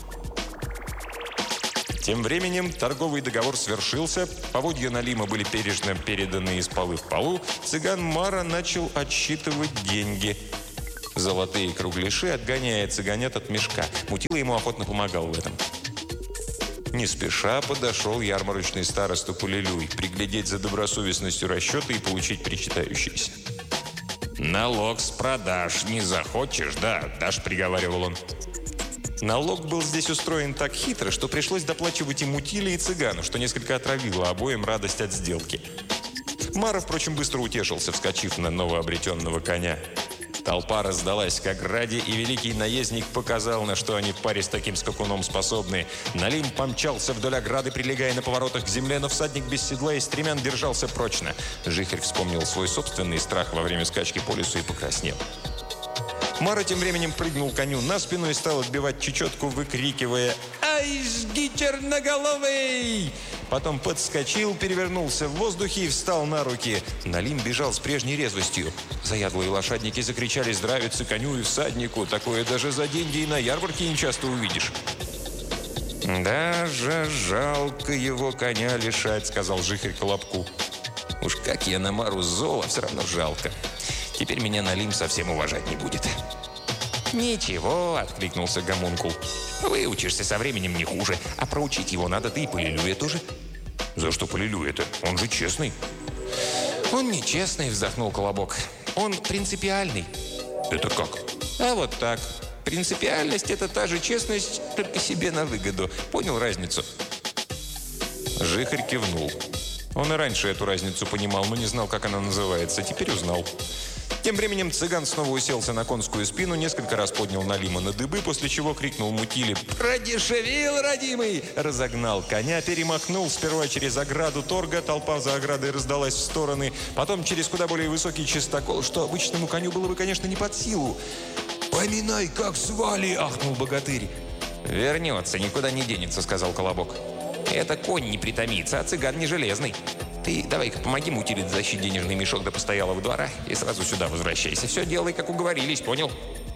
Тем временем торговый договор свершился, поводья Налима были бережно переданы из полы в полу, цыган Мара начал отсчитывать деньги. Золотые кругляши отгоняя цыганят от мешка. Мутила ему охотно помогал в этом. Не спеша подошел ярмарочный староста Полилюй, приглядеть за добросовестностью расчета и получить причитающиеся. «Налог с продаж не захочешь, да, дашь», — приговаривал он. Налог был здесь устроен так хитро, что пришлось доплачивать и Мутиле, и цыгану, что несколько отравило обоим радость от сделки. Мара, впрочем, быстро утешился, вскочив на новообретенного коня. Толпа раздалась как ради, и великий наездник показал, на что они в паре с таким скакуном способны. Налим помчался вдоль ограды, прилегая на поворотах к земле, но всадник без седла и стремян держался прочно. Жихарь вспомнил свой собственный страх во время скачки по лесу и покраснел. Мара тем временем прыгнул коню на спину и стал отбивать чечетку, выкрикивая «Ай, жги, черноголовый!». Потом подскочил, перевернулся в воздухе и встал на руки. Налим бежал с прежней резвостью. Заядлые лошадники закричали «Здравица коню и всаднику!». Такое даже за деньги и на ярмарке не часто увидишь. «Даже жалко его коня лишать», — сказал Жихарь Колобку. «Уж как я на Мару зол, а все равно жалко. Теперь меня Налим совсем уважать не будет». «Ничего», — откликнулся гомункул. «Выучишься со временем не хуже. А проучить его надо, ты и Полилюя тоже». «За что Полилюя-то? Он же честный». «Он не честный», — вздохнул Колобок. «Он принципиальный». «Это как?» «А вот так. Принципиальность — это та же честность, только себе на выгоду. Понял разницу?» Жихарь кивнул. Он и раньше эту разницу понимал, но не знал, как она называется. Теперь узнал. Тем временем цыган снова уселся на конскую спину, несколько раз поднял Налима на дыбы, после чего крикнул Мутиле «Продешевил, родимый!». Разогнал коня, перемахнул сперва через ограду торга, толпа за оградой раздалась в стороны, потом через куда более высокий чистокол, что обычному коню было бы, конечно, не под силу. «Поминай, как звали!» – ахнул богатырь. «Вернется, никуда не денется», – сказал Колобок. «Это конь не притомится, а цыган не железный. Ты давай-ка помоги Мутиле дотащить денежный мешок до постоялого двора и сразу сюда возвращайся. Все делай, как уговорились, понял?»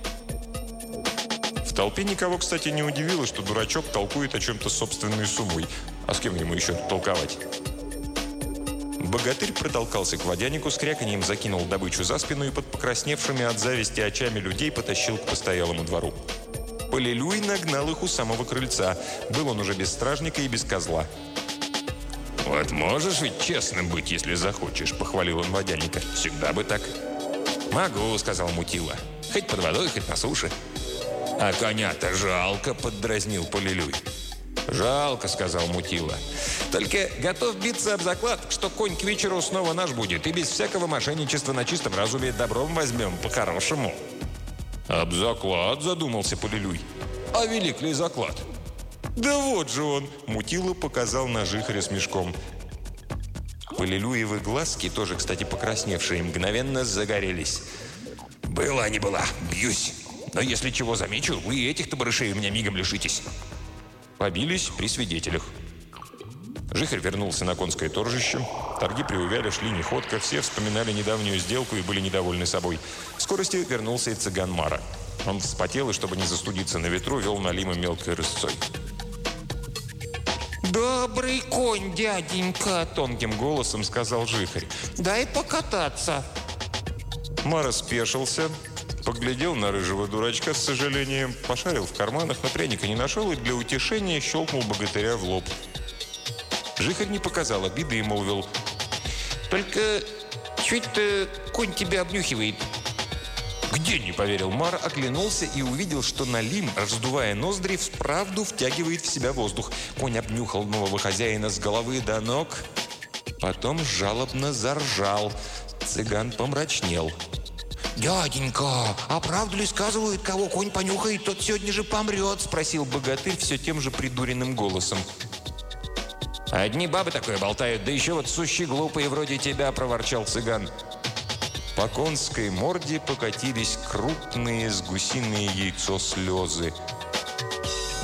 В толпе никого, кстати, не удивило, что дурачок толкует о чем-то собственной суммой. А с кем ему еще толковать? Богатырь протолкался к водянику, с кряканьем закинул добычу за спину и под покрасневшими от зависти очами людей потащил к постоялому двору. Полилюй нагнал их у самого крыльца. Был он уже без стражника и без козла. «Вот можешь ведь честным быть, если захочешь», — похвалил он водяника. «Всегда бы так». «Могу», — сказал Мутила. «Хоть под водой, хоть на суше». «А коня-то жалко», — поддразнил Полилюй. «Жалко», — сказал Мутила. «Только готов биться об заклад, что конь к вечеру снова наш будет, и без всякого мошенничества на чистом разуме добром возьмем, по-хорошему». «Об заклад», — задумался Полилюй. «А велик ли заклад?» «Да вот же он!» – Мутила показал на Жихаря с мешком. Полилюевы глазки, тоже, кстати, покрасневшие, мгновенно загорелись. «Была не была, бьюсь. Но если чего замечу, вы и этих-то барышей у меня мигом лишитесь». Побились при свидетелях. Жихарь вернулся на конское торжище. Торги приувяли, шли неходко. Все вспоминали недавнюю сделку и были недовольны собой. В скорости вернулся и цыган Мара. Он вспотел и, чтобы не застудиться на ветру, вел Налима мелкой рысцой. «Добрый конь, дяденька!» – тонким голосом сказал Жихарь. «Дай покататься!» Мара спешился, поглядел на рыжего дурачка с сожалением, пошарил в карманах, но пряника не нашел и для утешения щелкнул богатыря в лоб. Жихарь не показал обиды и молвил: «Только чуть-то конь тебя обнюхивает». «Где?» – не поверил Мар, оглянулся и увидел, что Налим, раздувая ноздри, вправду втягивает в себя воздух. Конь обнюхал нового хозяина с головы до ног, потом жалобно заржал. Цыган помрачнел. «Дяденька, а правду ли сказывают, кого конь понюхает, тот сегодня же помрет?» – спросил богатырь все тем же придуренным голосом. «Одни бабы такое болтают, да еще вот сущие глупые вроде тебя», – проворчал цыган. По конской морде покатились крупные с гусиное яйцо слезы.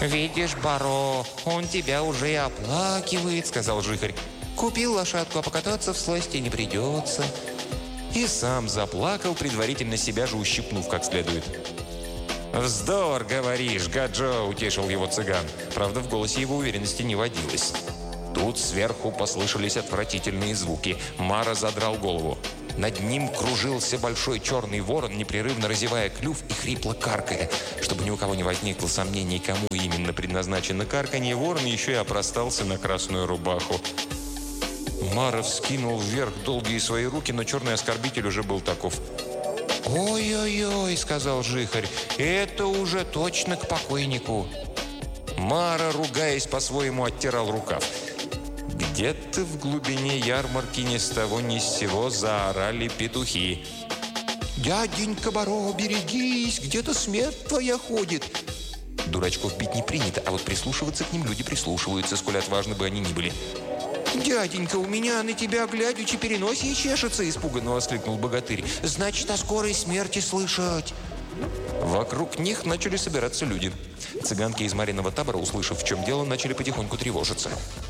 «Видишь, Баро, он тебя уже и оплакивает», — сказал Жихарь. «Купил лошадку, а покататься всласти не придется». И сам заплакал, предварительно себя же ущипнув как следует. «Вздор, говоришь, Гаджо!» – утешил его цыган. Правда, в голосе его уверенности не водилось. Тут сверху послышались отвратительные звуки. Мара задрал голову. Над ним кружился большой черный ворон, непрерывно разевая клюв и хрипло каркая. Чтобы ни у кого не возникло сомнений, кому именно предназначено карканье, ворон еще и опростался на красную рубаху. Мара вскинул вверх долгие свои руки, но черный оскорбитель уже был таков. «Ой-ой-ой», — сказал Жихарь, — «это уже точно к покойнику». Мара, ругаясь по-своему, оттирал рукав. Где-то в глубине ярмарки ни с того ни с сего заорали петухи. «Дяденька Баро, берегись, где-то смерть твоя ходит». Дурачков бить не принято, а вот прислушиваться к ним люди прислушиваются, сколь отважны бы они ни были. «Дяденька, у меня на тебя глядячи переносье чешется!» – испуганно воскликнул богатырь. «Значит, о скорой смерти слышать!» Вокруг них начали собираться люди. Цыганки из Мариного табора, услышав, в чем дело, начали потихоньку тревожиться.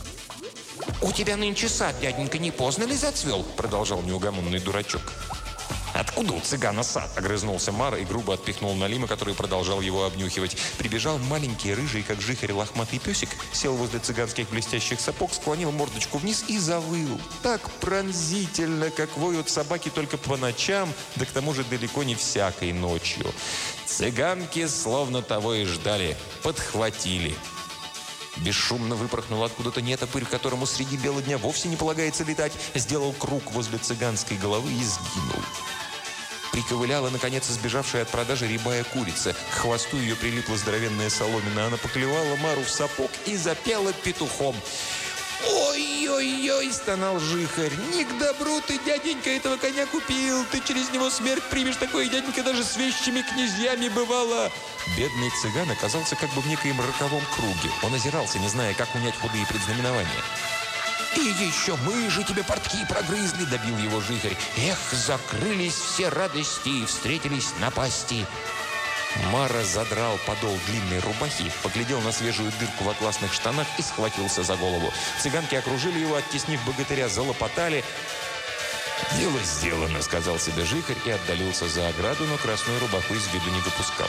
«У тебя нынче сад, дяденька, не поздно ли зацвел?» – продолжал неугомонный дурачок. «Откуда у цыгана сад?» – огрызнулся Мара и грубо отпихнул Налима, который продолжал его обнюхивать. Прибежал маленький, рыжий, как жихарь, лохматый песик, сел возле цыганских блестящих сапог, склонил мордочку вниз и завыл. Так пронзительно, как воют собаки только по ночам, да к тому же далеко не всякой ночью. Цыганки словно того и ждали, подхватили. Бесшумно выпорхнул откуда-то нетопырь, которому среди бела дня вовсе не полагается летать, сделал круг возле цыганской головы и сгинул. Приковыляла, наконец, избежавшая от продажи рябая курица. К хвосту ее прилипла здоровенная соломина. Она поклевала Мару в сапог и запела петухом. «Ой-ой-ой!» – стонал Жихарь. «Не к добру ты, дяденька, этого коня купил. Ты через него смерть примешь. Такое, дяденька, даже с вещими князьями бывало». Бедный цыган оказался как бы в некоем роковом круге. Он озирался, не зная, как унять худые предзнаменования. «И еще мы же тебе портки прогрызли!» – добил его Жихарь. «Эх, закрылись все радости и встретились напасти!» Мара задрал подол длинной рубахи, поглядел на свежую дырку в атласных штанах и схватился за голову. Цыганки окружили его, оттеснив богатыря, залопотали. «Дело сделано», — сказал себе Жихарь и отдалился за ограду, но красную рубаху из виду не выпускал.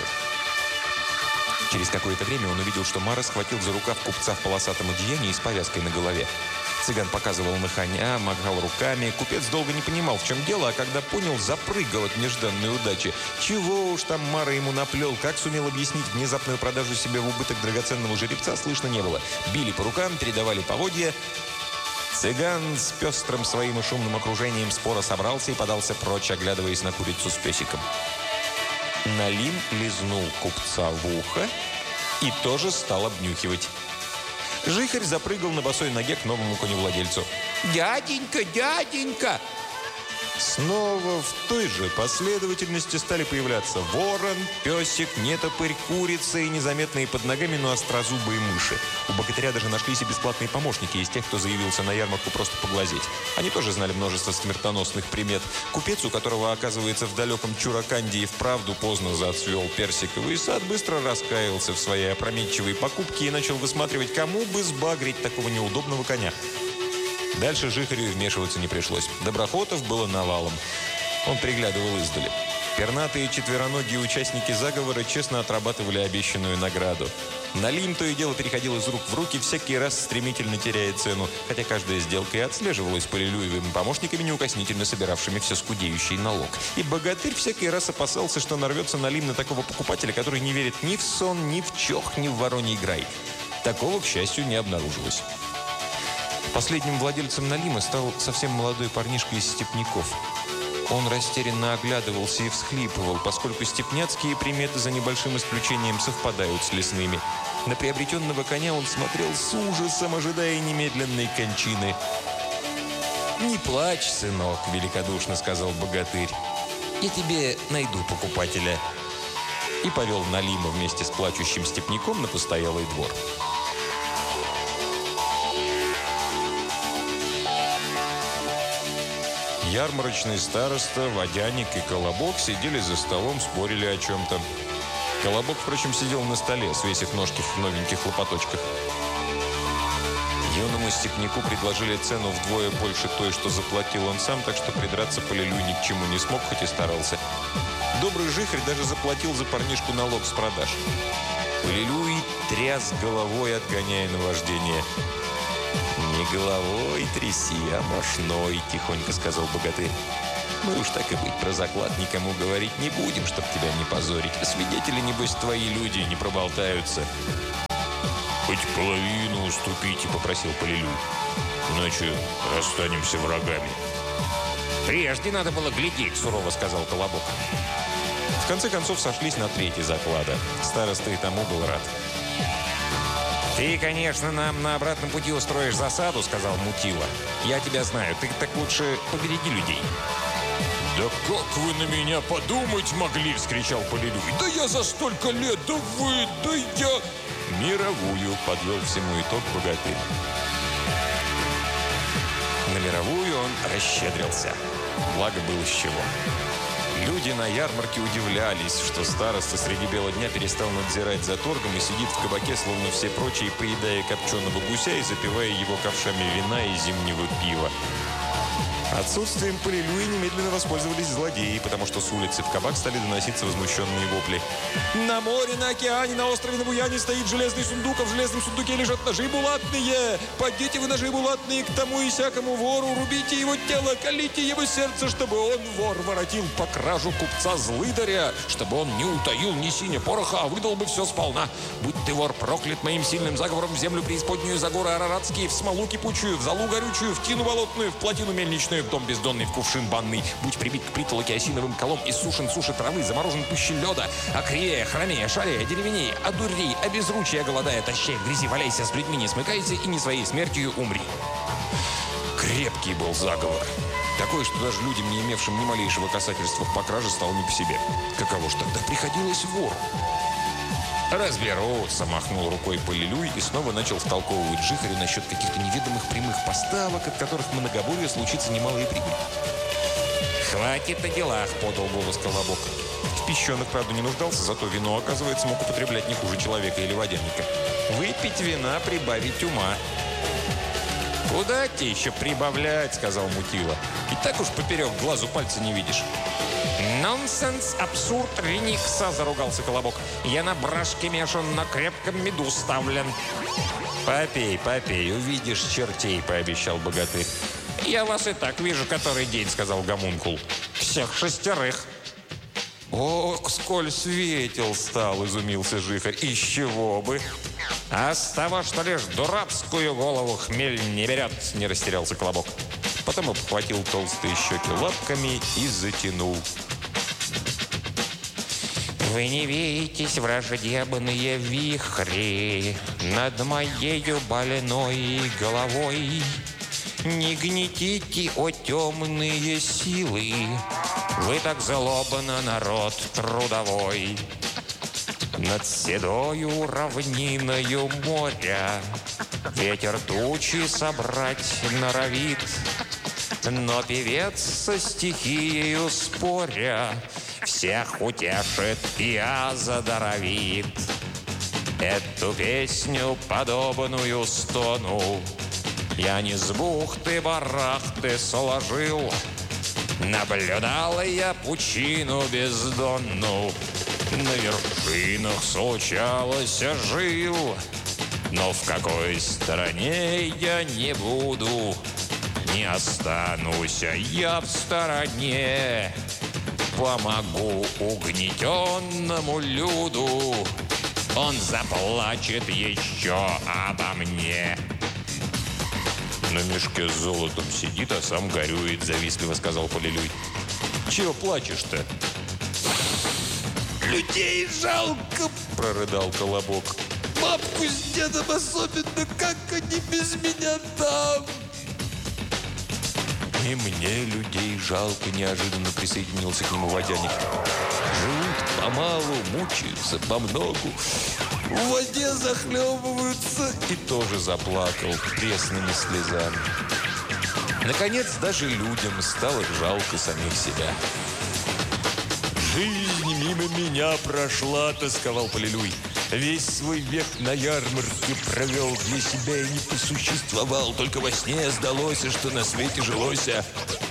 Через какое-то время он увидел, что Мара схватил за рукав купца в полосатом одеянии и с повязкой на голове. Цыган показывал на коня, махал руками. Купец долго не понимал, в чем дело, а когда понял, запрыгал от нежданной удачи. Чего уж там Мара ему наплел, как сумел объяснить внезапную продажу себе в убыток драгоценного жеребца, слышно не было. Били по рукам, передавали поводья. Цыган с пестрым своим и шумным окружением споро собрался и подался прочь, оглядываясь на курицу с песиком. Налим лизнул купца в ухо и тоже стал обнюхивать. Жихарь запрыгал на босой ноге к новому коневладельцу. «Дяденька, дяденька!» Снова в той же последовательности стали появляться ворон, песик, нетопырь, курица и незаметные под ногами, но острозубые мыши. У богатыря даже нашлись и бесплатные помощники из тех, кто заявился на ярмарку просто поглазеть. Они тоже знали множество смертоносных примет. Купец, у которого, оказывается, в далеком Чураканде и вправду поздно зацвел персиковый сад, быстро раскаялся в своей опрометчивой покупке и начал высматривать, кому бы сбагрить такого неудобного коня. Дальше Жихарю вмешиваться не пришлось. Доброхотов было навалом. Он приглядывал издали. Пернатые четвероногие участники заговора честно отрабатывали обещанную награду. Налим то и дело переходил из рук в руки, всякий раз стремительно теряя цену, хотя каждая сделка и отслеживалась полилюевыми помощниками, неукоснительно собиравшими все скудеющий налог. И богатырь всякий раз опасался, что нарвется Налим на такого покупателя, который не верит ни в сон, ни в чох, ни в вороний грай. Такого, к счастью, не обнаружилось. Последним владельцем Налима стал совсем молодой парнишка из степняков. Он растерянно оглядывался и всхлипывал, поскольку степняцкие приметы, за небольшим исключением, совпадают с лесными. На приобретенного коня он смотрел с ужасом, ожидая немедленной кончины. «Не плачь, сынок», — великодушно сказал богатырь. «Я тебе найду покупателя». И повел Налима вместе с плачущим степняком на постоялый двор. Ярмарочный староста, водяник и колобок сидели за столом, спорили о чем-то. Колобок, впрочем, сидел на столе, свесив ножки в новеньких лопаточках. Юному степняку предложили цену вдвое больше той, что заплатил он сам, так что придраться Полилюй ни к чему не смог, хоть и старался. Добрый жихарь даже заплатил за парнишку налог с продаж. Полилюй тряс головой, отгоняя наваждение. «Не головой тряси, а мошной», – тихонько сказал богатырь. «Мы уж так и быть про заклад никому говорить не будем, чтоб тебя не позорить. Свидетели, небось, твои люди не проболтаются». «Хоть половину уступите», – попросил Полилюй. «Иначе расстанемся врагами». «Прежде надо было глядеть», – сурово сказал Колобок. В конце концов сошлись на третий заклада. Староста и тому был рад. «Ты, конечно, нам на обратном пути устроишь засаду», – сказал Мутила. «Я тебя знаю. Ты так лучше побереги людей». «Да как вы на меня подумать могли?» – вскричал Полилюй. «Да я за столько лет, да вы, да я...» «Мировую», – подвел всему итог богатырь. На мировую он расщедрился. Благо было с чего. Люди на ярмарке удивлялись, что староста среди бела дня перестал надзирать за торгом и сидит в кабаке, словно все прочие, поедая копченого гуся и запивая его ковшами вина и зимнего пива. Отсутствием Полилюя немедленно воспользовались злодеи, потому что с улицы в кабак стали доноситься возмущенные вопли. «На море, на океане, на острове, на Буяне стоит железный сундук, а в железном сундуке лежат ножи булатные. Подите вы ножи булатные к тому и сякому вору, рубите его тело, колите его сердце, чтобы он, вор, воротил по кражу купца злыдаря, чтобы он не утаил ни синя пороха, а выдал бы все сполна. Будь ты, вор, проклят моим сильным заговором в землю преисподнюю, за горы араратские, в смолу кипучую, в залу горючую, в тину болотную, в плотину мельничную, в дом бездонный, в кувшин банный. Будь прибит к притолоке осиновым колом и сушен суши травы, заморожен пуще леда, окрея, хромея, шарея, деревеней, одурей, обезручия, голодая, тащай в грязи, валяйся, с людьми не смыкайся и не своей смертью умри». Крепкий был заговор. Такой, что даже людям, не имевшим ни малейшего касательства по краже, стало не по себе. Каково ж тогда приходилось вору? «Разберутся», – махнул рукой Полилюй и снова начал втолковывать жихарю насчет каких-то неведомых прямых поставок, от которых в многоборье случится немалая прибыль. «Хватит о делах», – подал голос Колобок. В пищенок, правда, не нуждался, зато вино, оказывается, мог употреблять не хуже человека или водяника. Выпить вина, прибавить ума. «Куда тебе еще прибавлять?» – сказал Мутила. «И так уж поперек глазу пальца не видишь». «Нонсенс, абсурд, реникса», – заругался Колобок. «Я на брашке мешан, на крепком меду ставлен». «Попей, попей, увидишь чертей», – пообещал богатырь. «Я вас и так вижу который день», – сказал гомункул. «Всех 6. «Ох, сколь светел стал!» – изумился жихарь. «Из чего бы?» «А с того, что лишь дурацкую голову хмель не берет», – не растерялся Колобок. Потом обхватил толстые щеки лапками и затянул. «Вы не видитесь, враждебные вихри, над моею больной головой. Не гнетите, о темные силы, вы так злобно народ трудовой. Над седою равниною моря ветер тучи собрать норовит, но певец со стихией споря всех утешит и озадоровит. Эту песню, подобную стону, я не с бухты-барахты сложил. Наблюдал я пучину бездонну, на вершинах случалось жил. Но в какой стороне я не буду, не останусь я в стороне. Помогу угнетенному люду, он заплачет еще обо мне». «На мешке с золотом сидит, а сам горюет», – завистливо сказал Полилюй. «Чего плачешь-то?» «Людей жалко», – прорыдал Колобок. «Бабку с дедом особенно, как они без меня там?» «И мне людей жалко», – неожиданно присоединился к нему водяник. «Живут помалу, мучаются помногу, в воде захлебываются». И тоже заплакал пресными слезами. Наконец, даже людям стало жалко самих себя. «Жизнь мимо меня прошла», — тосковал Полилюй. «Весь свой век на ярмарке провел, для себя и не посуществовал. Только во сне сдалось, что на свете жилося».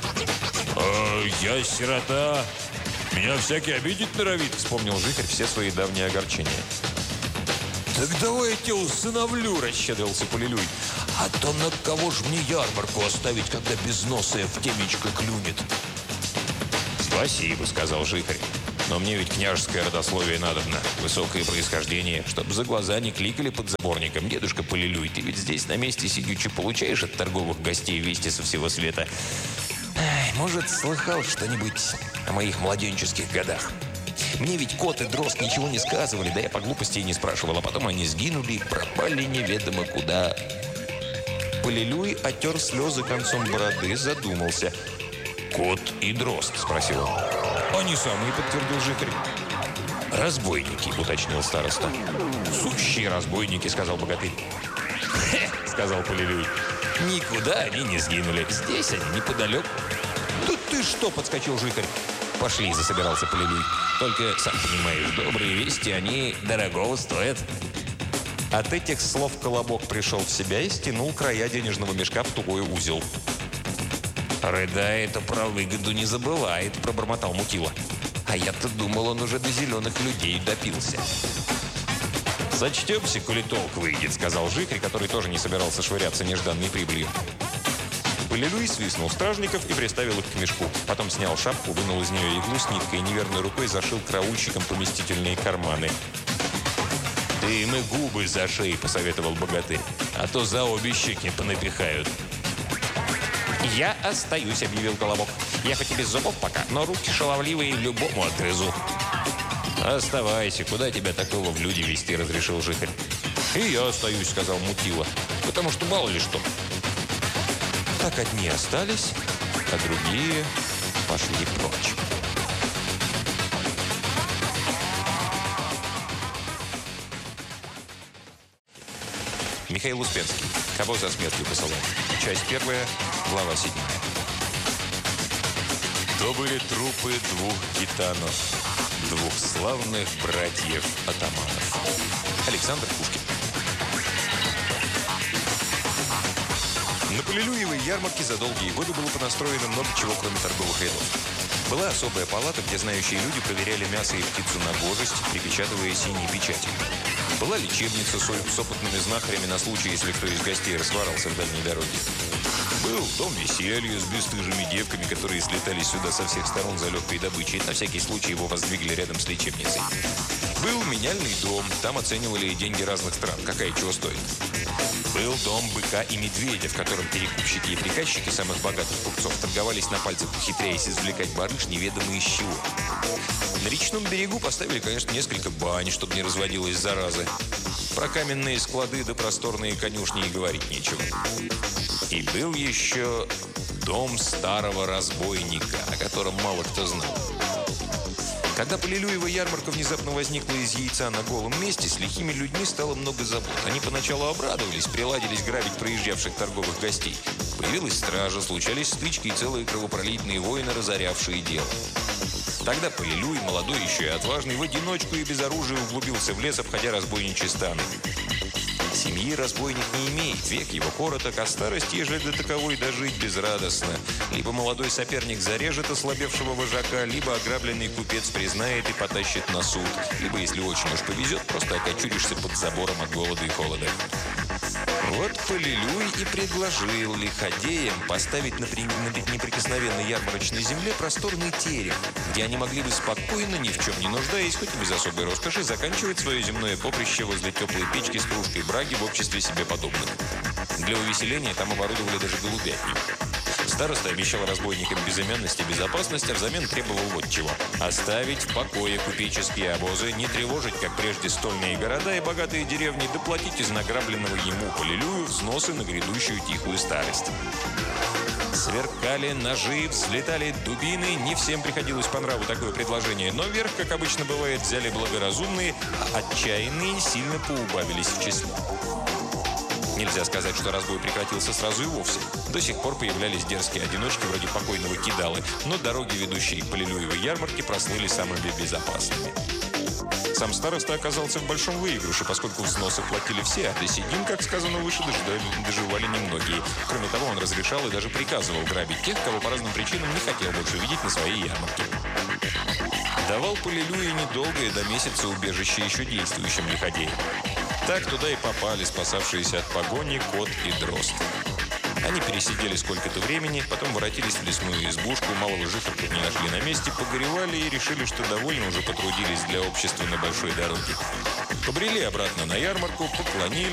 «Я сирота. Меня всякий обидеть норовит», — вспомнил Жихарь все свои давние огорчения. «Так давай я тебя усыновлю», — расщедрился Полилюй. «А то на кого ж мне ярмарку оставить, когда безносая в темечко клюнет?» «Спасибо», — сказал Жихарь. «Но мне ведь княжеское родословие надобно, высокое происхождение, чтобы за глаза не кликали под заборником. Дедушка Полилюй, ты ведь здесь на месте сидячи получаешь от торговых гостей вести со всего света. Может, слыхал что-нибудь о моих младенческих годах? Мне ведь кот и дрозд ничего не сказывали, да я по глупости и не спрашивал, а потом они сгинули и пропали неведомо куда». Полилюй отер слезы концом бороды, задумался. «Кот и дрозд?» – спросил он. «Они самые», – подтвердил Жихарь. «Разбойники», – уточнил староста. «Сущие разбойники», – сказал богатырь. «Хе!» – сказал Полилюй. «Никуда они не сгинули. Здесь они неподалеку». «Тут ты что?» – подскочил Жихарь. «Пошли», – засобирался Полилюй. «Только, сам понимаешь, добрые вести, они дорогого стоят». От этих слов Колобок пришел в себя и стянул края денежного мешка в тугой узел. «Рыдает, а про выгоду не забывает», – пробормотал Мутила. «А я-то думал, он уже до зеленых людей допился». «Сочтемся, коли толк выйдет», – сказал Жихарь, который тоже не собирался швыряться нежданной прибылью. Полилюй свистнул стражников и приставил их к мешку. Потом снял шапку, вынул из нее иглу с ниткой и неверной рукой зашил караульщикам поместительные карманы. «Ты им и губы зашей», – посоветовал богатырь, «а то за обе щеки понапихают». «Я остаюсь», – объявил Колобок. «Я хоть и без зубов пока, но руки шаловливые любому отгрызу». «Оставайся, куда тебя такого в люди вести?» – разрешил Жихарь. «И я остаюсь», – сказал Мутила, – «потому что мало ли что». Так одни остались, а другие пошли прочь. Михаил Успенский. Кого за смертью посылал? Часть 1, глава 7. То были трупы 2 гитанов, 2 славных братьев-атаманов. Александр Пушкин. На Полилюевой ярмарке за долгие годы было понастроено много чего, кроме торговых рядов. Была особая палата, где знающие люди проверяли мясо и птицу на гожесть, припечатывая синей печатью. Была лечебница с опытными знахарями на случай, если кто из гостей расхворался в дальней дороге. Был дом веселья с бесстыжими девками, которые слетались сюда со всех сторон за легкой добычей. На всякий случай его воздвигли рядом с лечебницей. Был меняльный дом, там оценивали деньги разных стран, какая чего стоит. Был дом быка и медведя, в котором перекупщики и приказчики самых богатых купцов торговались на пальцах, ухитряясь извлекать барыш неведомо из чего. На речном берегу поставили, конечно, несколько бань, чтобы не разводилась зараза. Про каменные склады да просторные конюшни и говорить нечего. И был еще дом старого разбойника, о котором мало кто знал. Когда Полилюева ярмарка внезапно возникла из яйца на голом месте, с лихими людьми стало много забот. Они поначалу обрадовались, приладились грабить проезжавших торговых гостей. Появилась стража, случались стычки и целые кровопролитные войны, разорявшие дело. Тогда Полилюй, молодой еще и отважный, в одиночку и без оружия углубился в лес, обходя разбойничьи станы. Семьи разбойник не имеет, век его короток, а старость, ежели до таковой дожить безрадостно. Либо молодой соперник зарежет ослабевшего вожака, либо ограбленный купец признает и потащит на суд, либо, если очень уж повезет, просто окочуришься под забором от голода и холода. Вот Полилюй и предложил лиходеям поставить на неприкосновенной ярмарочной земле просторный терем, где они могли бы спокойно, ни в чем не нуждаясь, хоть и без особой роскоши, заканчивать свое земное поприще возле теплой печки с кружкой браги в обществе себе подобных. Для увеселения там оборудовали даже голубятню. Староста обещал разбойникам безымянность и безопасность, а взамен требовал вот чего. Оставить в покое купеческие обозы, не тревожить, как прежде, стольные города и богатые деревни, доплатить из награбленного ему Полилюю взносы на грядущую тихую старость. Сверкали ножи, взлетали дубины. Не всем приходилось по нраву такое предложение, но верх, как обычно бывает, взяли благоразумные, а отчаянные сильно поубавились в числе. Нельзя сказать, что разбой прекратился сразу и вовсе. До сих пор появлялись дерзкие одиночки вроде покойного Кидалы, но дороги, ведущие к Полилюевой ярмарке, прослыли самыми безопасными. Сам староста оказался в большом выигрыше, поскольку взносы платили все, а до седин, как сказано выше, доживали немногие. Кроме того, он разрешал и даже приказывал грабить тех, кого по разным причинам не хотел больше видеть на своей ярмарке. Давал Полилюе недолгое до месяца убежище еще действующим лиходеям. Так туда и попали спасавшиеся от погони кот и дрозд. Они пересидели сколько-то времени, потом воротились в лесную избушку, малого жихарка не нашли на месте, погоревали и решили, что довольно уже потрудились для общества на большой дороге. Побрели обратно на ярмарку, поклонились.